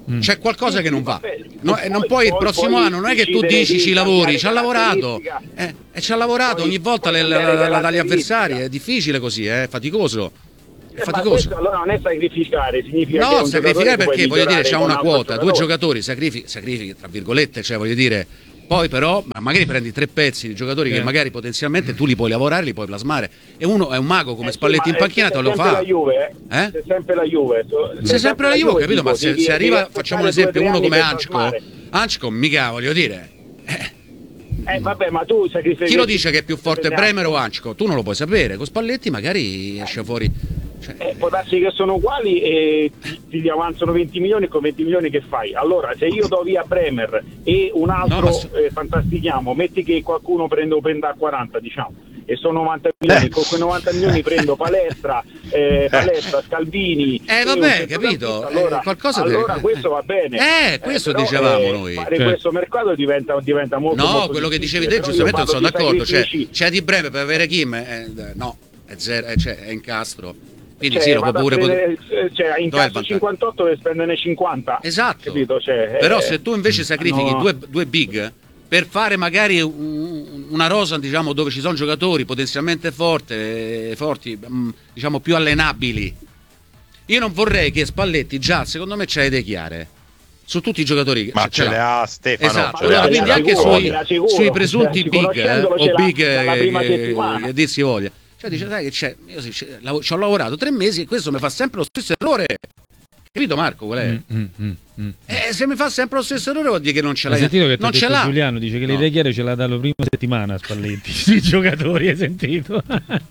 Mm. C'è qualcosa che non va. No, e non puoi il prossimo anno, non è che tu dici ci lavori, ci ha lavorato eh, e ci ha lavorato ogni volta le, la, la, la, dagli avversari, è difficile così, è faticoso. È eh, faticoso. Questo, allora non è sacrificare, significa no, che sacrificare perché voglio dire c'è una quota, giocatore. Due giocatori sacrifichi, sacrifichi tra virgolette, cioè voglio dire. Poi però magari prendi tre pezzi di giocatori eh. che magari potenzialmente tu li puoi lavorare, li puoi plasmare. E uno è un mago come eh, Spalletti in panchina, te lo fa. La Juve, eh? Eh? C'è sempre la Juve. C'è, c'è sempre la Juve, Juve capito? Ma se, se arriva, facciamo un esempio, uno come Anchko, Anchko, mica voglio dire. Eh. Eh, vabbè, ma tu sacrifichi. Chi lo dice che è più forte Bremer o Anchko? Tu non lo puoi sapere. Con Spalletti magari esce fuori. Cioè... Eh, può darsi che sono uguali e ti, ti avanzano venti milioni, con venti milioni che fai? Allora, se io do via Bremer e un altro no, ma... eh, fantastichiamo, metti che qualcuno prende Open da quaranta, diciamo, e sono novanta milioni, eh. con quei novanta milioni prendo Palestra, eh, Palestra, Scalvini. Eh vabbè, capito. Allora, eh, qualcosa allora per... questo va bene. Eh, questo eh, però, dicevamo eh, noi. Fare cioè... questo mercato diventa, diventa molto No, molto quello che dicevi te, però giustamente non sono d'accordo. Cioè, sacrifici... c'è di breve per avere Kim, eh, no, è zero, eh, cioè, è incastro. Quindi cioè, sì, lo può pure prendere, cioè, in caso cinquantotto deve spenderne cinquanta. Esatto. Capito? Cioè, però eh, se tu invece sacrifichi no. due, due big per fare magari un, una rosa, diciamo, dove ci sono giocatori potenzialmente forti, forti, diciamo più allenabili. Io non vorrei che Spalletti già, secondo me, c'ha le idee chiare su tutti i giocatori. Ma ce le ha Stefano. Esatto, allora, quindi anche sicuro, sui, sui presunti big eh, o big che, che dir si voglia. Cioè dice, sai che c'è, io sì, ci ho lavorato tre mesi e questo mi fa sempre lo stesso errore. Capito Marco qual è? Mm, mm, mm, mm. Eh, se mi fa sempre lo stesso errore vuol dire che non ce l'hai. Hai sentito che non ce l'ha. Giuliano dice che no. Le idee chiare ce l'ha dalla prima settimana Spalletti. Sui giocatori, hai sentito?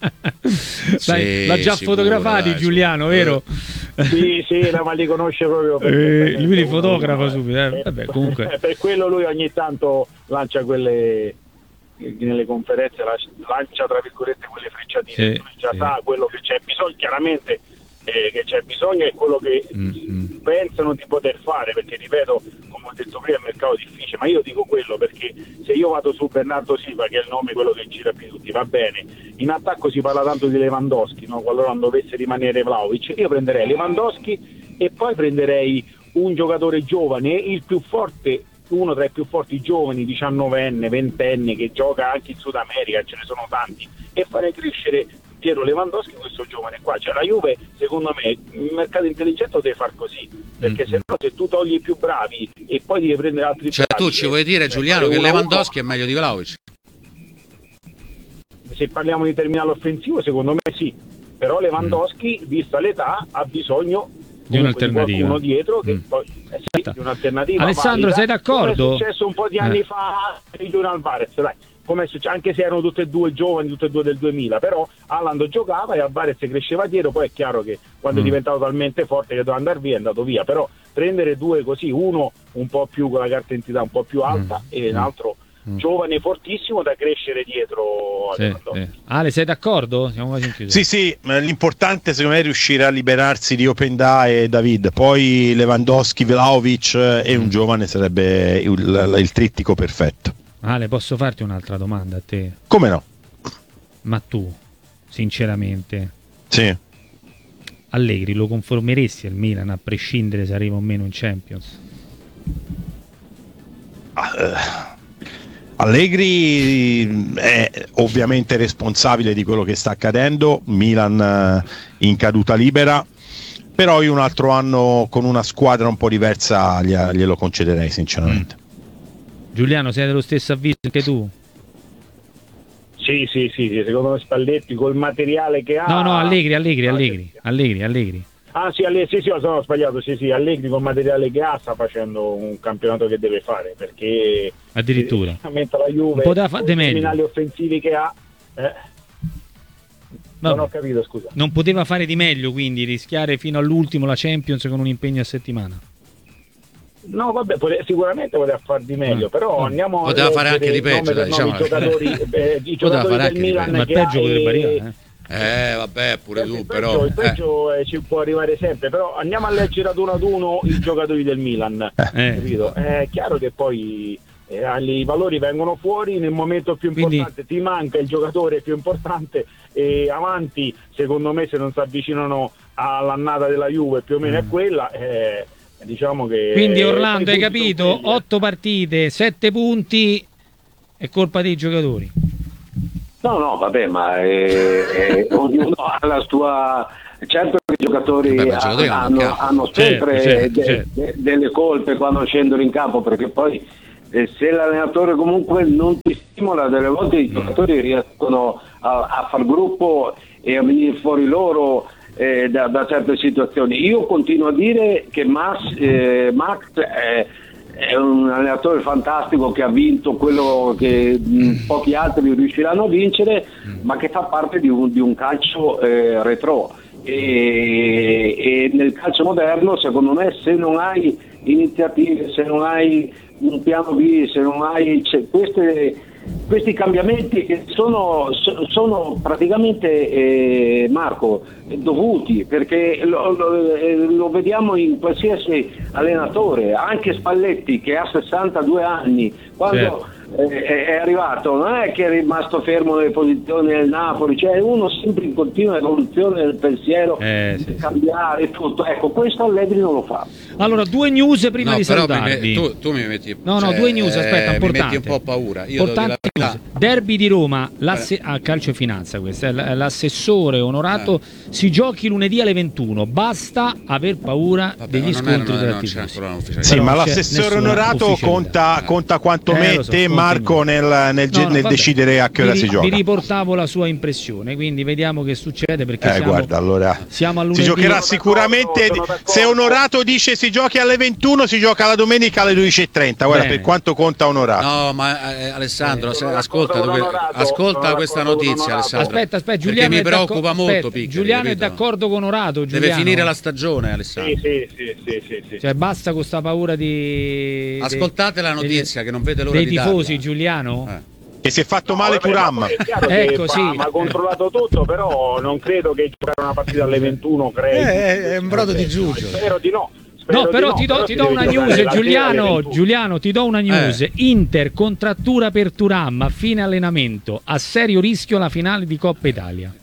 Sai, sì, l'ha già sicuro, fotografati dai, Giuliano, vero? Sì, sì, ma li conosce proprio. Eh, lui li fotografa subito. Eh. Vabbè, comunque. Per quello lui ogni tanto lancia quelle... nelle conferenze lancia tra virgolette quelle frecciatine, sì, già sì. Sa quello che c'è bisogno, chiaramente eh, che c'è bisogno è quello che mm-hmm. pensano di poter fare, perché ripeto, come ho detto prima, è un mercato difficile, ma io dico quello perché se io vado su Bernardo Silva, che è il nome quello che gira più tutti, va bene, in attacco si parla tanto di Lewandowski, no? Qualora non dovesse rimanere Vlahovic, io prenderei Lewandowski e poi prenderei un giocatore giovane, il più forte, uno tra i più forti giovani, diciannovenne, ventenne, che gioca anche in Sud America, ce ne sono tanti, e fare crescere Piero Lewandowski, questo giovane qua. Cioè la Juve, secondo me, il mercato intelligente lo deve far così, perché mm-hmm. se no, se tu togli i più bravi e poi devi prendere altri cioè bravi, tu ci vuoi dire, Giuliano, che Lewandowski è meglio di Vlahovic? Se parliamo di terminale offensivo, secondo me sì, però Lewandowski, mm. vista l'età, ha bisogno di un'alternativa, uno dietro che mm. poi eh sì, di un'alternativa Alessandro valida, sei d'accordo? Come è successo un po' di anni eh. fa di Julian Alvarez, dai, come è successo, anche se erano tutte e due giovani, tutte e due del duemila, però Haaland giocava e Alvarez cresceva dietro, poi è chiaro che quando mm. è diventato talmente forte che doveva andare via è andato via, però prendere due così, uno un po' più con la carta d'identità un po' più alta mm. e l'altro mm. giovane fortissimo da crescere dietro. Sì, sì. Ale, sei d'accordo? Siamo quasi in chiusura. Sì, sì, l'importante secondo me è riuscire a liberarsi di Openda e David, poi Lewandowski, Vlahovic e un giovane sarebbe il, il, il trittico perfetto. Ale, posso farti un'altra domanda a te? Come no? Ma tu, sinceramente, sì. Allegri lo conformeresti al Milan a prescindere se arriva o meno in Champions? Uh, Allegri è ovviamente responsabile di quello che sta accadendo, Milan in caduta libera, però io un altro anno con una squadra un po' diversa glielo concederei sinceramente. Mm. Giuliano, sei dello stesso avviso anche tu? Sì, sì, sì, sì, secondo me Spalletti col materiale che ha... No, no, Allegri, Allegri, Allegri, Allegri, Allegri. Ah sì, Allegri, sì, sì, sono sbagliato, sì, sì, Allegri col materiale che ha sta facendo un campionato che deve fare, perché... Addirittura. La Juve, poteva fare di meglio. I criminali offensivi che ha... Eh. Non ho capito, scusa. Non poteva fare di meglio, quindi rischiare fino all'ultimo la Champions con un impegno a settimana. No, vabbè, sicuramente poteva far di meglio, però andiamo poteva a fare anche di peggio, dai, diciamo. I giocatori, eh, i giocatori del Milan, ma peggio potrebbe arrivare, eh. Eh vabbè, pure tu il però peggio, il peggio eh. ci può arrivare sempre, però andiamo a leggere ad uno ad uno i giocatori del Milan, eh. capito? È chiaro che poi eh, i valori vengono fuori nel momento più importante. Quindi... ti manca il giocatore più importante e avanti, secondo me, se non si avvicinano all'annata della Juve più o meno mm. è quella, eh, Diciamo che quindi Orlando, hai capito? otto partite, sette punti, è colpa dei giocatori. No, no, vabbè, ma è, è, ognuno ha la sua... Certo che i giocatori, Beh, giocatori hanno, hanno sempre certo, certo, de, certo. De, delle colpe quando scendono in campo, perché poi eh, se l'allenatore comunque non ti stimola, delle volte i giocatori riescono a, a far gruppo e a venire fuori loro eh, da, da certe situazioni. Io continuo a dire che Max, eh, Max è, è un allenatore fantastico, che ha vinto quello che mh, pochi altri riusciranno a vincere, ma che fa parte di un, di un calcio eh, retro. E, e nel calcio moderno, secondo me, se non hai iniziative, se non hai un piano B, se non hai queste, questi cambiamenti che sono, sono praticamente eh, Marco, dovuti, perché lo, lo, lo vediamo in qualsiasi allenatore, anche Spalletti che ha sessantadue anni, quando certo. è, è arrivato, non è che è rimasto fermo nelle posizioni del Napoli, cioè uno sempre in continua evoluzione del pensiero, eh, sì, cambiare tutto. Ecco, questo Allegri non lo fa. Allora, due news prima no, di però salutarvi. Mi, tu, tu mi metti, no, no, cioè, due news, aspetta, eh, importante. Mi metti un po' paura. Io Importante news. Derby di Roma, l'asse- a ah, calcio e finanza, questo è l'assessore onorato. Eh. Si giochi lunedì alle ventuno. Basta aver paura Vabbè, degli scontri della tifosi. Sì, ma l'assessore onorato conta, conta quanto eh, mette so, Marco nel, nel, no, no, nel decidere a che ora vi, si gioca. Vi riportavo la sua impressione, quindi vediamo che succede, perché eh, siamo, guarda, allora, siamo a lunedì. Si giocherà sicuramente. Se Onorato dice si giochi alle ventuno, si gioca la domenica alle dodici e trenta. Guarda, Bene. Per quanto conta Onorato. No, ma eh, Alessandro, se, ascolta, dove, ascolta questa notizia, Alessandro. Aspetta, aspetta, Giuliano mi preoccupa molto. Aspetta, Piccoli, Giuliano capito? è d'accordo con Onorato. Giuliano. Deve finire la stagione, Alessandro. Sì, sì, sì, sì, sì. Cioè, basta con sta paura di. Ascoltate la notizia, dei, che non vede l'ora dei di tifosi, darla. Giuliano. Eh. Che si è fatto no, male vabbè, Thuram. Ecco, sì. Ma ha controllato tutto, però non credo che giocare una partita alle ventuno crei. Eh, è un brodo di giugno. Spero di no. No, però ti do, però ti do una news, Giuliano, Giuliano, ti do una news. Eh. Inter contrattura per Thuram a fine allenamento, a serio rischio la finale di Coppa Italia.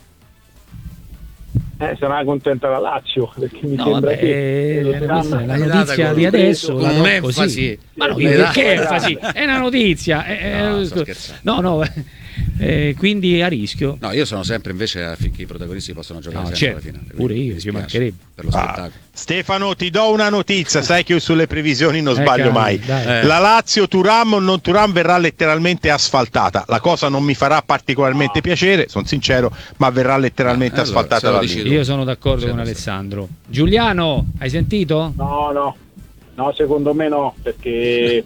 Eh, sarà contenta la Lazio, perché mi no, sembra vabbè, che eh, questa è la notizia di adesso, con un'enfasi. Ma no, perché enfasi? È una notizia. No, eh, no, no. Eh, quindi a rischio. No, io sono sempre invece affinché i protagonisti possano giocare no, sempre certo, alla finale. Pure io, ci mancherebbe. Per lo spettacolo. Ah, Stefano, ti do una notizia, sai che io sulle previsioni non eh, sbaglio cari, mai. dai. La Lazio, Thuram o non Thuram, verrà letteralmente asfaltata. La cosa non mi farà particolarmente no. piacere, sono sincero, ma verrà letteralmente ah, allora, asfaltata la linea. Io sono d'accordo con Alessandro. Giuliano, hai sentito? No, no. No, secondo me no, perché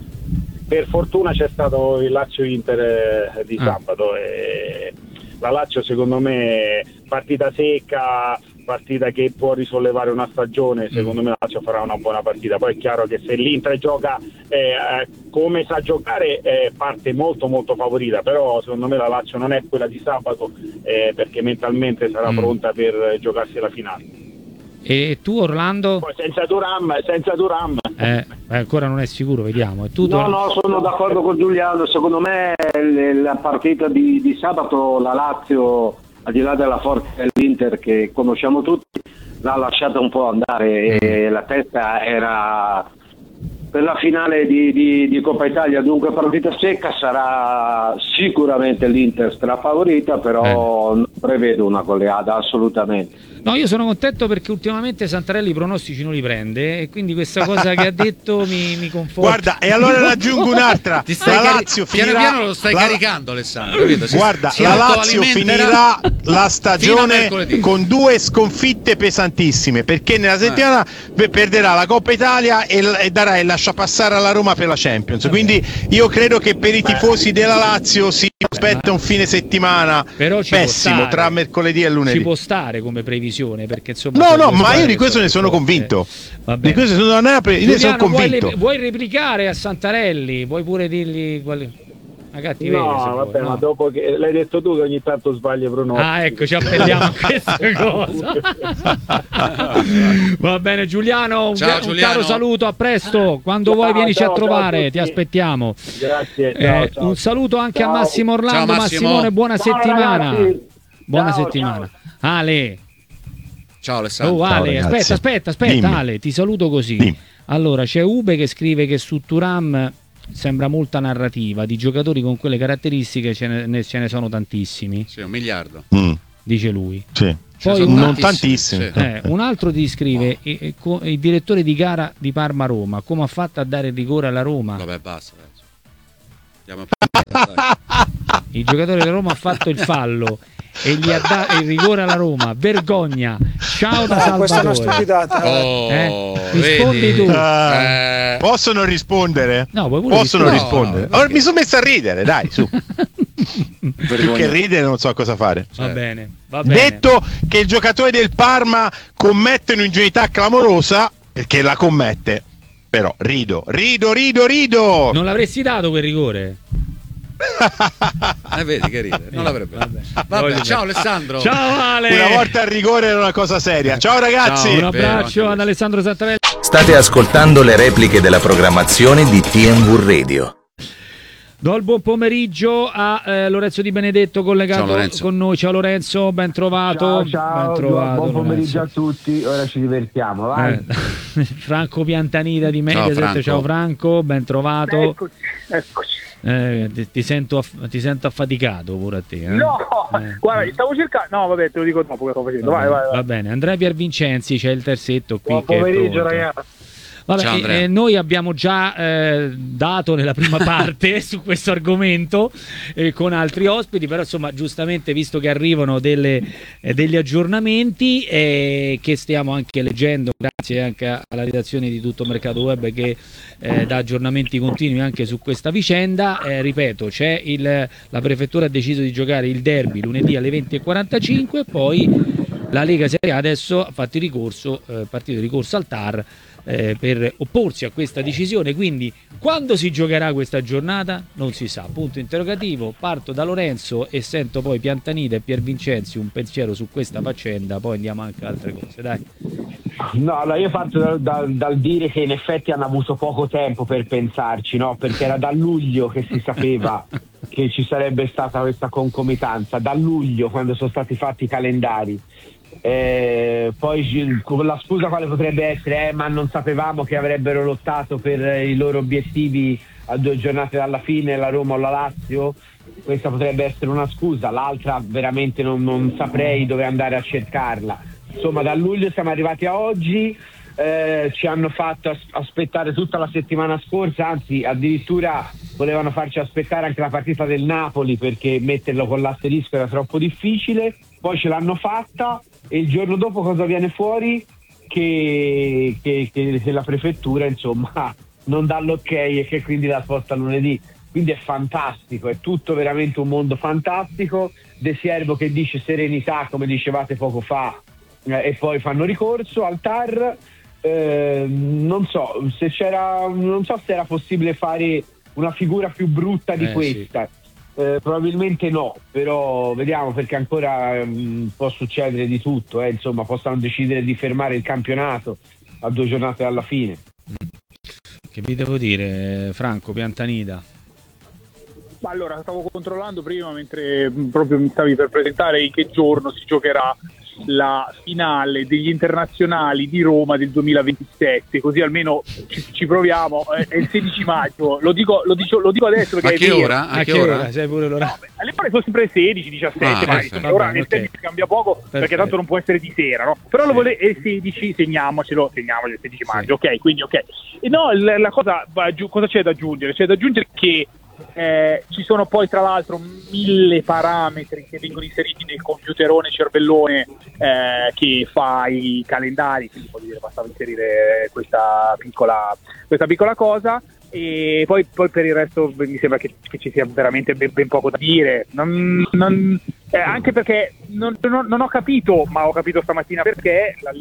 per fortuna c'è stato il Lazio-Inter di sabato ah. e la Lazio secondo me partita secca, partita che può risollevare una stagione, secondo mm. me la Lazio farà una buona partita. Poi è chiaro che se l'Inter gioca eh, come sa giocare eh, parte molto molto favorita, però secondo me la Lazio non è quella di sabato eh, perché mentalmente sarà mm. pronta per giocarsi la finale. E tu Orlando? Poi senza Thuram, senza Thuram. Eh, ancora non è sicuro, vediamo. E tu, no, no, sono d'accordo con Giuliano. Secondo me la partita di, di sabato la Lazio, al di là della forza dell'Inter che conosciamo tutti, l'ha lasciata un po' andare e la testa era per la finale di, di, di Coppa Italia, dunque partita secca, sarà sicuramente l'Inter strafavorita, però eh. non prevedo una goleada assolutamente. No, io sono contento perché ultimamente Santarelli i pronostici non li prende e quindi questa cosa che ha detto mi, mi conforta. Guarda, e allora ne aggiungo un'altra. Ti stai la cari- Lazio finirà, piano piano lo stai la... caricando, Alessandro, capito? Si, guarda, si la Lazio finirà la stagione con due sconfitte pesantissime, perché nella settimana eh. perderà la Coppa Italia e, e darà il lascia passare alla Roma per la Champions. Quindi io credo che per i tifosi della Lazio si aspetta un fine settimana pessimo tra mercoledì e lunedì. Ci può stare come previsione, perché insomma no no ma io di questo ne sono convinto eh, di questo sono, non è pre- io ne sono convinto. Vuoi, vuoi replicare a Santarelli, vuoi pure dirgli quali... no vabbè no. Ma dopo che l'hai detto tu che ogni tanto sbagli pronostici. Ah ecco, ci appelliamo a questa cosa. Va bene Giuliano, ciao, un, Giuliano. un caro saluto, a presto, quando ciao, vuoi vienici ciao, a trovare, ti aspettiamo. Grazie, ciao, eh, ciao. Un saluto anche ciao. a Massimo Orlando. Ciao, Massimo. Massimone, buona ciao, settimana ragazzi. buona ciao, settimana ciao. Ale Ciao Alessandro. Oh Ale, Ciao, aspetta, aspetta, aspetta Dimmi. Ale, ti saluto così. Dimmi. Allora, c'è Ube che scrive che su Thuram sembra molta narrativa, di giocatori con quelle caratteristiche ce ne, ce ne sono tantissimi. Sì, un miliardo. Mm. Dice lui. Sì. Poi sono un, non tantissimi, tantissimi. sì. eh, un altro ti scrive eh, eh, co- il direttore di gara di Parma-Roma, come ha fatto a dare il rigore alla Roma? Vabbè, basta. Andiamo a... Il giocatore della Roma ha fatto il fallo e gli ha dato il rigore alla Roma. Vergogna. Ciao da Salvatore. Questa è una stupidata. Oh, Eh? Rispondi vedi? tu. Ah, Eh, possono rispondere? No, vuoi pure Possono rispondere? rispondere. No, no, Allora, mi sono messo a ridere, dai, su. Più che ridere non so cosa fare. Va bene, va bene. Detto che il giocatore del Parma commette un'ingenuità clamorosa, perché la commette, però rido, rido, rido, rido. Non l'avresti dato quel rigore? eh, vedi che ride. Non l'avrebbe. Vabbè. Vabbè, Voglio ciao bene. Alessandro. Ciao Ale. Una volta il rigore era una cosa seria. Ciao ragazzi. Ciao. Un abbraccio Vero, ad Alessandro Santarelli. State ascoltando le repliche della programmazione di T M V Radio. Do il buon pomeriggio a eh, Lorenzo Di Benedetto collegato Ciao, Lorenzo. con noi. Ciao Lorenzo, ben trovato. Ciao, ciao, ben trovato, buon pomeriggio Lorenzo. a tutti, ora ci divertiamo, vai. Eh, Franco Piantanida di Ciao, Mediaset, Franco. ciao Franco, ben trovato. Eccoci, eccoci. Eh, ti, ti sento aff- ti sento affaticato pure a te. Eh? No, Eh. guarda, stavo cercando. No, vabbè, te lo dico dopo che sto facendo. Va Vai, bene, vai, vai. va bene. Andrea Piervincenzi, c'è il terzetto qui. Buon che è pomeriggio pronto. ragazzi. Vabbè, Ciao, Andrea. eh, noi abbiamo già eh, dato nella prima parte su questo argomento eh, con altri ospiti, però insomma giustamente visto che arrivano delle, eh, degli aggiornamenti eh, che stiamo anche leggendo grazie anche alla redazione di Tutto Mercato Web che eh, dà aggiornamenti continui anche su questa vicenda, eh, ripeto c'è il, la prefettura ha deciso di giocare il derby lunedì alle venti e quarantacinque, poi la Lega Serie A adesso ha fatto il ricorso, eh, partito di ricorso al T A R eh, per opporsi a questa decisione, quindi quando si giocherà questa giornata non si sa, punto interrogativo. Parto da Lorenzo e sento poi Piantanida e Piervincenzi un pensiero su questa faccenda, poi andiamo anche ad altre cose, dai. No, allora io parto da, da, dal dire che in effetti hanno avuto poco tempo per pensarci, no? Perché era da luglio che si sapeva che ci sarebbe stata questa concomitanza, da luglio quando sono stati fatti i calendari. Eh, poi con la scusa quale potrebbe essere, eh, ma non sapevamo che avrebbero lottato per i loro obiettivi a due giornate dalla fine, la Roma o la Lazio. Questa potrebbe essere una scusa, l'altra veramente non, non saprei dove andare a cercarla. Insomma, da luglio siamo arrivati a oggi, eh, ci hanno fatto as- aspettare tutta la settimana scorsa, anzi addirittura volevano farci aspettare anche la partita del Napoli perché metterlo con l'asterisco era troppo difficile, poi ce l'hanno fatta e il giorno dopo cosa viene fuori? Che, che, che, che la prefettura insomma non dà l'ok e che quindi la sposta lunedì. Quindi è fantastico, è tutto veramente un mondo fantastico. De Siervo che dice serenità, come dicevate poco fa, eh, e poi fanno ricorso al T A R. Eh, non so se c'era, non so se era possibile fare una figura più brutta di Eh, questa. Eh, probabilmente no, però vediamo, perché ancora mh, può succedere di tutto, eh. Insomma, possono decidere di fermare il campionato a due giornate dalla fine. Che vi devo dire, Franco Piantanida? Ma allora, stavo controllando prima mentre proprio mi stavi per presentare in che giorno si giocherà la finale degli internazionali di Roma del duemilaventisette, così almeno ci, ci proviamo. È il sedici maggio, lo dico, lo dico, lo dico adesso perché A che è vero. ora? A, A che ora? Sai pure l'ora? No, beh, alle pare sono sempre sedici, diciassette, Ah, ma perfetto. ora Va bene, nel tempo ok. cambia poco perché Perfetto. tanto non può essere di sera, no? Però lo Sì. vuole, è il sedici, segniamocelo, segniamocelo il sedici Sì. maggio, ok, quindi ok. E no, la, la cosa, va giù- cosa c'è da aggiungere? C'è da aggiungere che eh, ci sono poi tra l'altro mille parametri che vengono inseriti nel computerone cervellone eh, che fa i calendari, quindi voglio dire, bastava inserire questa piccola, questa piccola cosa. E poi, poi per il resto mi sembra che, che ci sia veramente ben, ben poco da dire, non, non, eh, anche perché non, non, non ho capito, ma ho capito stamattina perché la,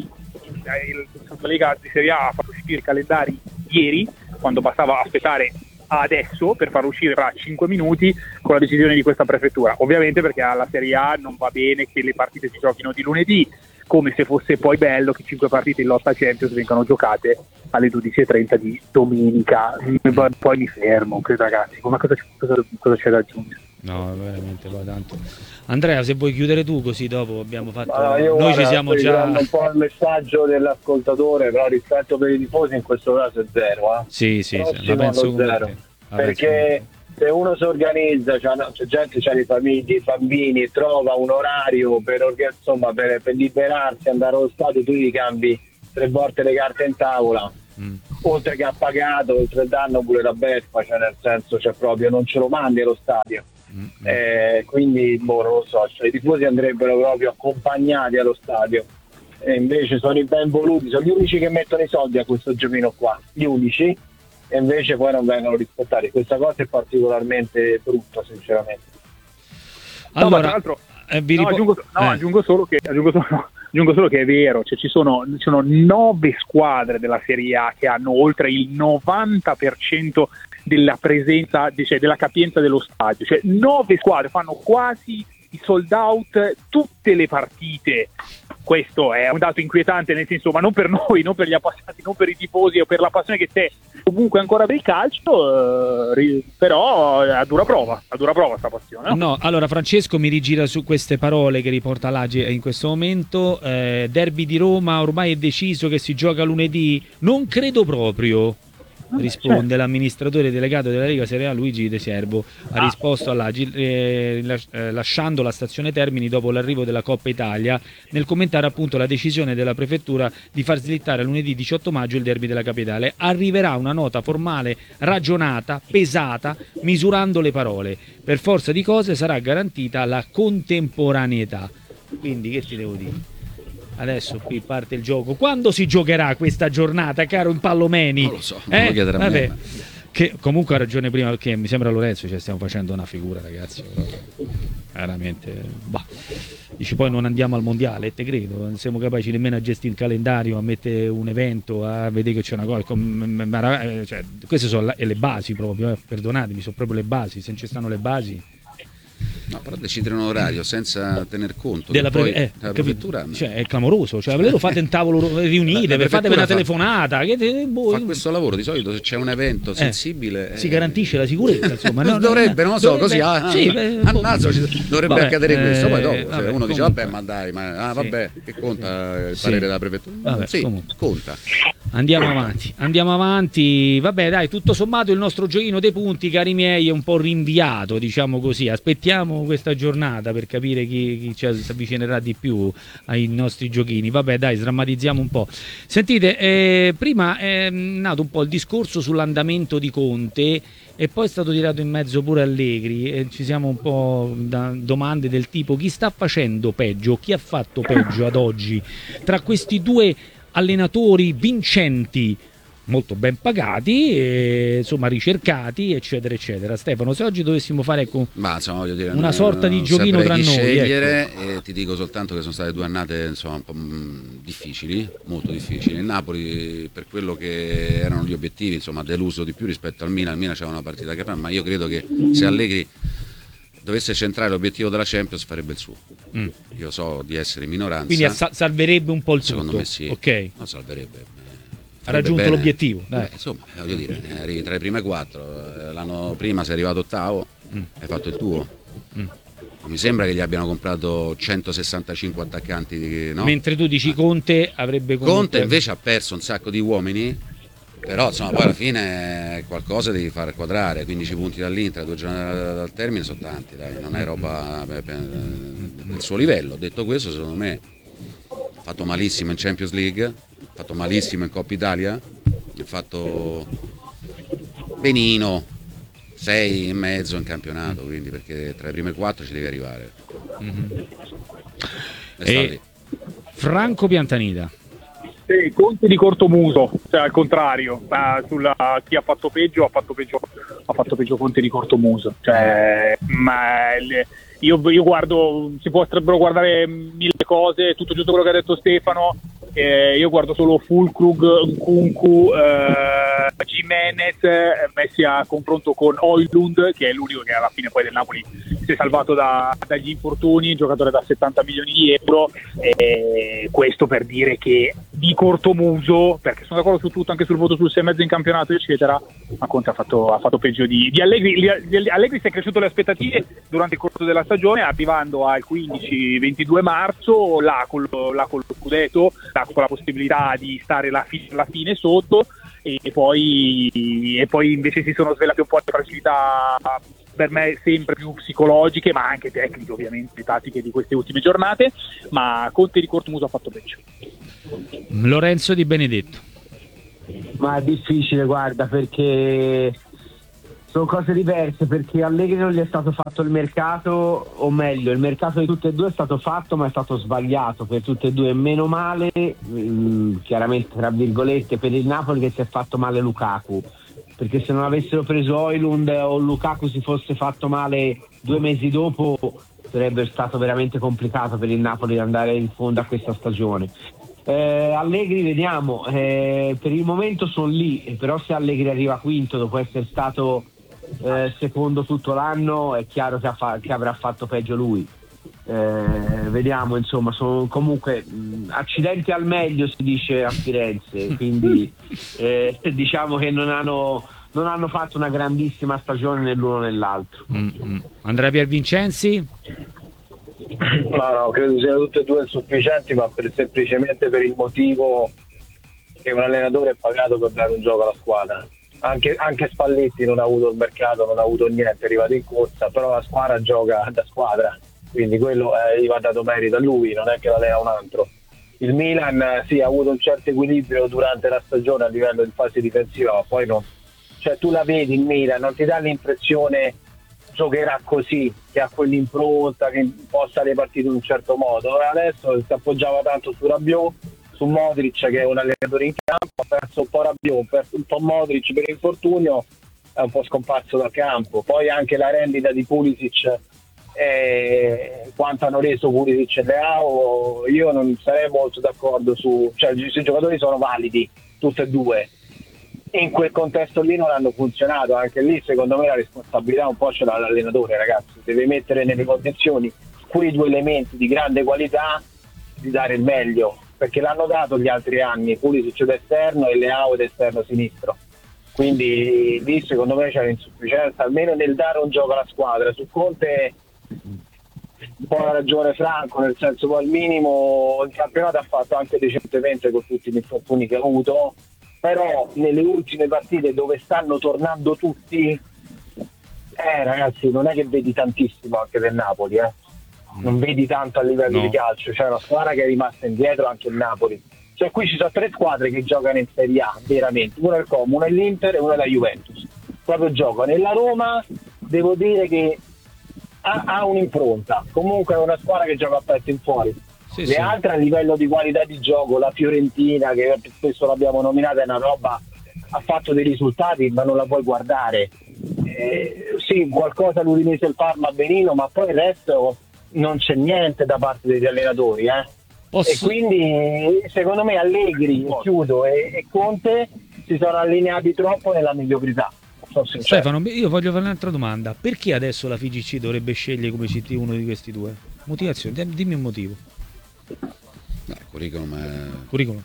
la Lega di Serie A ha fatto uscire i calendari ieri, quando bastava aspettare adesso per far uscire tra cinque minuti con la decisione di questa prefettura, ovviamente perché alla Serie A non va bene che le partite si giochino di lunedì, come se fosse poi bello che cinque partite in lotta Champions vengano giocate alle dodici e trenta di domenica. Poi mi fermo, credo, ragazzi, ma cosa, cosa, cosa c'è da aggiungere? No, veramente poi tanto. Andrea, se vuoi chiudere tu, così dopo abbiamo fatto. Ma io, Noi guarda, ci siamo già. un po' il messaggio dell'ascoltatore, però rispetto per i tifosi in questo caso è zero. Eh? Sì, sì, sì, la penso zero. La perché penso se uno si organizza, c'è, no, c'è gente, c'ha dei famigli, bambini, trova un orario per, insomma, per, per liberarsi, andare allo stadio, tu gli cambi tre volte le carte in tavola. Mm. Oltre che ha pagato oltre il danno pure la beffa, cioè nel senso c'è proprio non ce lo mandi allo stadio. Mm. Eh, quindi boh, non lo so, cioè, i tifosi andrebbero proprio accompagnati allo stadio e invece sono i ben voluti, sono gli unici che mettono i soldi a questo giochino qua, gli unici, e invece poi non vengono rispettati. Questa cosa è particolarmente brutta, sinceramente. Allora, no, ma tra l'altro eh, vi ripo- no, aggiungo, no, eh. aggiungo solo che aggiungo solo, no, aggiungo solo che è vero, cioè ci sono, ci sono nove squadre della Serie A che hanno oltre il novanta per cento della presenza, cioè della capienza dello stadio, cioè nove squadre fanno quasi i sold out tutte le partite. Questo è un dato inquietante, nel senso, ma non per noi, non per gli appassionati, non per i tifosi o per la passione che c'è comunque ancora per il calcio, eh, però a dura prova, a dura prova sta passione. No? no, allora Francesco mi rigira su queste parole che riporta l'Agi in questo momento. Eh, derby di Roma, ormai è deciso che si gioca lunedì? Non credo proprio. Risponde certo. L'amministratore delegato della Lega Serie A Luigi De Serbo, ha ah. risposto all'Agi eh, lasciando la stazione Termini dopo l'arrivo della Coppa Italia, nel commentare appunto la decisione della prefettura di far slittare lunedì diciotto maggio il derby della capitale. Arriverà una nota formale ragionata, pesata, misurando le parole. Per forza di cose sarà garantita la contemporaneità. Quindi che ti devo dire? Adesso qui parte il gioco. Quando si giocherà questa giornata, caro Impallomeni? Non lo so, non eh? lo chiederà a Vabbè. me. Che comunque ha ragione prima, perché mi sembra Lorenzo, cioè stiamo facendo una figura, ragazzi. Veramente. Bah. Dici poi non andiamo al mondiale, te credo, non siamo capaci nemmeno a gestire il calendario, a mettere un evento, a vedere che c'è una cosa. Cioè, queste sono le basi proprio, eh. Perdonatemi, sono proprio le basi, se non ci stanno le basi. No, però decidere un orario senza tener conto della poi pre- eh, la prefettura, cioè, è clamoroso, cioè lo fate in tavolo riunite, per fate una telefonata fa, che te, boh, fa questo lavoro di solito, se c'è un evento sensibile eh, si garantisce la sicurezza, insomma. No, dovrebbe, non lo so, dovrebbe, così ah, sì, ammazzo, dovrebbe vabbè, accadere questo, poi dopo eh, vabbè, uno comunque, dice vabbè ma dai, ma ah, vabbè, sì. Che conta il parere sì. della prefettura? Vabbè, sì, comunque. conta. Andiamo avanti, andiamo avanti, vabbè dai, tutto sommato il nostro giochino dei punti, cari miei, è un po' rinviato, diciamo così, aspettiamo questa giornata per capire chi, chi ci avvicinerà di più ai nostri giochini. Vabbè dai, sdrammatizziamo un po'. Sentite, eh, prima è nato un po' il discorso sull'andamento di Conte e poi è stato tirato in mezzo pure Allegri e ci siamo un po' da domande del tipo chi sta facendo peggio, chi ha fatto peggio ad oggi tra questi due allenatori vincenti, molto ben pagati, e, insomma ricercati, eccetera eccetera. Stefano, se oggi dovessimo fare con Ma, insomma, voglio dire, una sorta di giochino tra noi, scegliere, ecco. E ti dico soltanto che sono state due annate insomma un po' difficili, molto difficili. Il Napoli, per quello che erano gli obiettivi, insomma ha deluso di più rispetto al Milan. Il Milan c'era una partita che fa, ma io credo che se Allegri dovesse centrare l'obiettivo della Champions farebbe il suo. Mm. Io so di essere minoranza. Quindi salverebbe un po' il tutto. Secondo me sì. Ok. No, salverebbe. Ha raggiunto bene. L'obiettivo. Dai. Beh, insomma, voglio dire, arrivi tra le prime quattro. L'anno prima sei arrivato ottavo, mm. hai fatto il tuo. Mm. Mi sembra che gli abbiano comprato centosessantacinque attaccanti. No? Mentre tu dici Conte avrebbe comunque... Conte invece ha perso un sacco di uomini. Però insomma poi alla fine qualcosa devi far quadrare, quindici punti dall'Inter, due giornate dal termine sono tanti, dai, non è roba del suo livello. Detto questo, secondo me ha fatto malissimo in Champions League, ha fatto malissimo in Coppa Italia, ha fatto benino, sei e mezzo in campionato, quindi perché tra le prime quattro ci devi arrivare. Mm-hmm. E Franco Piantanida. Sì, Conte di cortomuso, cioè al contrario, ma sulla, chi ha fatto peggio ha fatto peggio, ha fatto peggio Conte di cortomuso. Cioè, ma le, io, io guardo, si potrebbero guardare mille cose, tutto giusto quello che ha detto Stefano. Eh, io guardo solo Fulkrug, Nkunku, eh, Jimenez eh, messi a confronto con Højlund, che è l'unico che alla fine poi del Napoli si è salvato da, dagli infortuni, giocatore da settanta milioni di euro, eh, questo per dire che di cortomuso, perché sono d'accordo su tutto, anche sul voto sul sei e mezzo in campionato eccetera, ma Conte ha fatto, ha fatto peggio di, di Allegri. Di Allegri si è cresciuto le aspettative durante il corso della stagione, arrivando al quindici ventidue marzo là con lo, là con lo scudetto, là con la possibilità di stare la fi- alla fine sotto, e, e poi e poi invece si sono svelate un po' le fragilità, per me sempre più psicologiche, ma anche tecniche ovviamente, tattiche di queste ultime giornate, ma Conte di cortomuso ha fatto peggio. Lorenzo Di Benedetto. Ma è difficile, guarda, perché sono cose diverse, perché Allegri non gli è stato fatto il mercato, o meglio il mercato di tutte e due è stato fatto ma è stato sbagliato per tutte e due, meno male mh, chiaramente tra virgolette per il Napoli che si è fatto male Lukaku, perché se non avessero preso Højlund o Lukaku si fosse fatto male due mesi dopo sarebbe stato veramente complicato per il Napoli andare in fondo a questa stagione. Eh, Allegri vediamo, eh, per il momento sono lì, però se Allegri arriva quinto dopo essere stato eh, secondo tutto l'anno è chiaro che, ha fa- che avrà fatto peggio lui. Eh, vediamo, insomma, sono comunque mh, accidenti al meglio si dice a Firenze, quindi eh, diciamo che non hanno, non hanno fatto una grandissima stagione né l'uno né l'altro. Mm-hmm. Andrea Piervincenzi? No, no, credo siano tutte e due insufficienti, ma per, semplicemente per il motivo che un allenatore è pagato per dare un gioco alla squadra. Anche, anche Spalletti non ha avuto il mercato, non ha avuto niente, è arrivato in corsa, però la squadra gioca da squadra, quindi quello eh, gli va dato merito a lui, non è che l'allena un altro. Il Milan sì, ha avuto un certo equilibrio durante la stagione a livello di fase difensiva, ma poi non, cioè tu la vedi il Milan, non ti dà l'impressione giocherà così, che ha quell'impronta, che imposta le partite in un certo modo. Adesso si appoggiava tanto su Rabiot, su Modric che è un allenatore in campo, ha perso un po' Rabiot, ha perso un po' Modric per infortunio, è un po' scomparso dal campo. Poi anche la rendita di Pulisic, eh, quanto hanno reso Pulisic e Leao, io non sarei molto d'accordo su, cioè i giocatori sono validi tutti e due, in quel contesto lì non hanno funzionato. Anche lì secondo me la responsabilità un po' ce l'ha l'allenatore, ragazzi, deve mettere nelle condizioni quei due elementi di grande qualità di dare il meglio, perché l'hanno dato gli altri anni, Pulisic d'esterno e Leao d'esterno sinistro, quindi lì secondo me c'è l'insufficienza almeno nel dare un gioco alla squadra. Su Conte un po' la ragione Franco, nel senso poi al minimo il campionato ha fatto anche decentemente con tutti gli infortuni che ha avuto, però nelle ultime partite dove stanno tornando tutti, eh ragazzi, non è che vedi tantissimo anche del Napoli, eh. non vedi tanto a livello no. di calcio, c'è una squadra che è rimasta indietro, anche il Napoli. Cioè qui ci sono tre squadre che giocano in Serie A veramente, una è il Como, una è l'Inter e una è la Juventus, proprio giocano. E la Roma devo dire che ha, ha un'impronta, comunque è una squadra che gioca a petto in fuori. Sì, le sì. altre a livello di qualità di gioco, la Fiorentina che spesso l'abbiamo nominata, è una roba, ha fatto dei risultati ma non la puoi guardare. Eh, sì, qualcosa l'Udinese e il Parma a benino, ma poi il resto non c'è niente da parte degli allenatori, eh. Posso... e quindi secondo me Allegri, chiudo, e, e Conte si sono allineati troppo nella mediocrità. Stefano, io voglio fare un'altra domanda: perché adesso la F I G C dovrebbe scegliere come C T uno di questi due? Motivazione, dimmi un motivo. No, il curriculum è... curriculum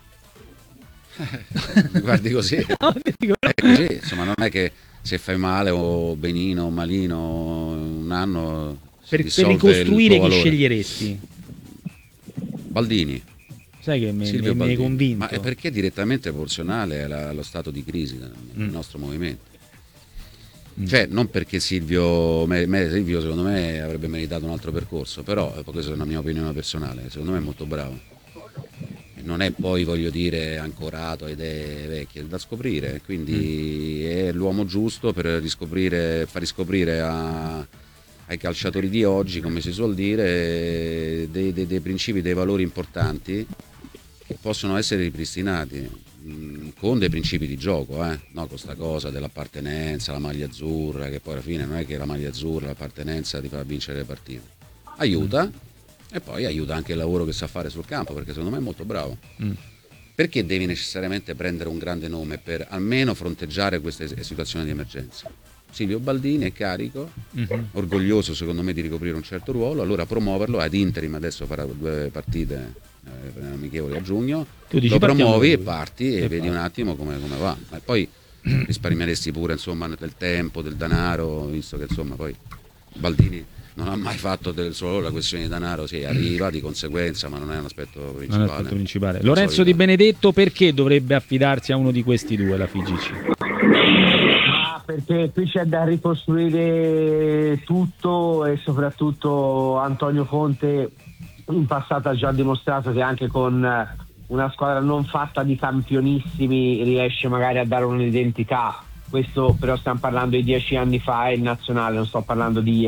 mi guardi così, no, dico, no. È così, insomma, non è che se fai male o benino o malino un anno per, per ricostruire chi sceglieresti? Baldini. Sai che mi, mi, mi hai convinto. Ma è perché è direttamente proporzionale alla, allo stato di crisi del mm. nostro movimento. Mm. Cioè, non perché Silvio, me, me, Silvio secondo me avrebbe meritato un altro percorso, però questa è una mia opinione personale, secondo me è molto bravo. E non è poi, voglio dire, ancorato a idee vecchie, è da scoprire, quindi mm. è l'uomo giusto per riscoprire, far riscoprire a... ai calciatori di oggi, come si suol dire, dei, dei, dei principi, dei valori importanti che possono essere ripristinati mh, con dei principi di gioco, eh? No, con questa cosa dell'appartenenza, la maglia azzurra, che poi alla fine non è che la maglia azzurra, l'appartenenza ti fa vincere le partite. Aiuta, mm. e poi aiuta anche il lavoro che sa fare sul campo, perché secondo me è molto bravo. Mm. Perché devi necessariamente prendere un grande nome per almeno fronteggiare queste situazioni di emergenza? Silvio Baldini è carico, mm-hmm. orgoglioso secondo me di ricoprire un certo ruolo, allora promuoverlo ad interim, adesso farà due partite eh, amichevoli a giugno, tu dici, lo promuovi e parti e, e vedi parti. un attimo come, come va. E poi risparmieresti pure insomma del tempo, del denaro, visto che insomma poi Baldini non ha mai fatto del solo la questione di denaro, sì, arriva di conseguenza, ma non è un aspetto principale. Non è l'aspetto principale. Lorenzo Di Benedetto, perché dovrebbe affidarsi a uno di questi due, la F I G C? Ah, perché qui c'è da ricostruire tutto e soprattutto Antonio Conte in passato ha già dimostrato che anche con una squadra non fatta di campionissimi riesce magari a dare un'identità. Questo però stiamo parlando di dieci anni fa, è il nazionale, non sto parlando di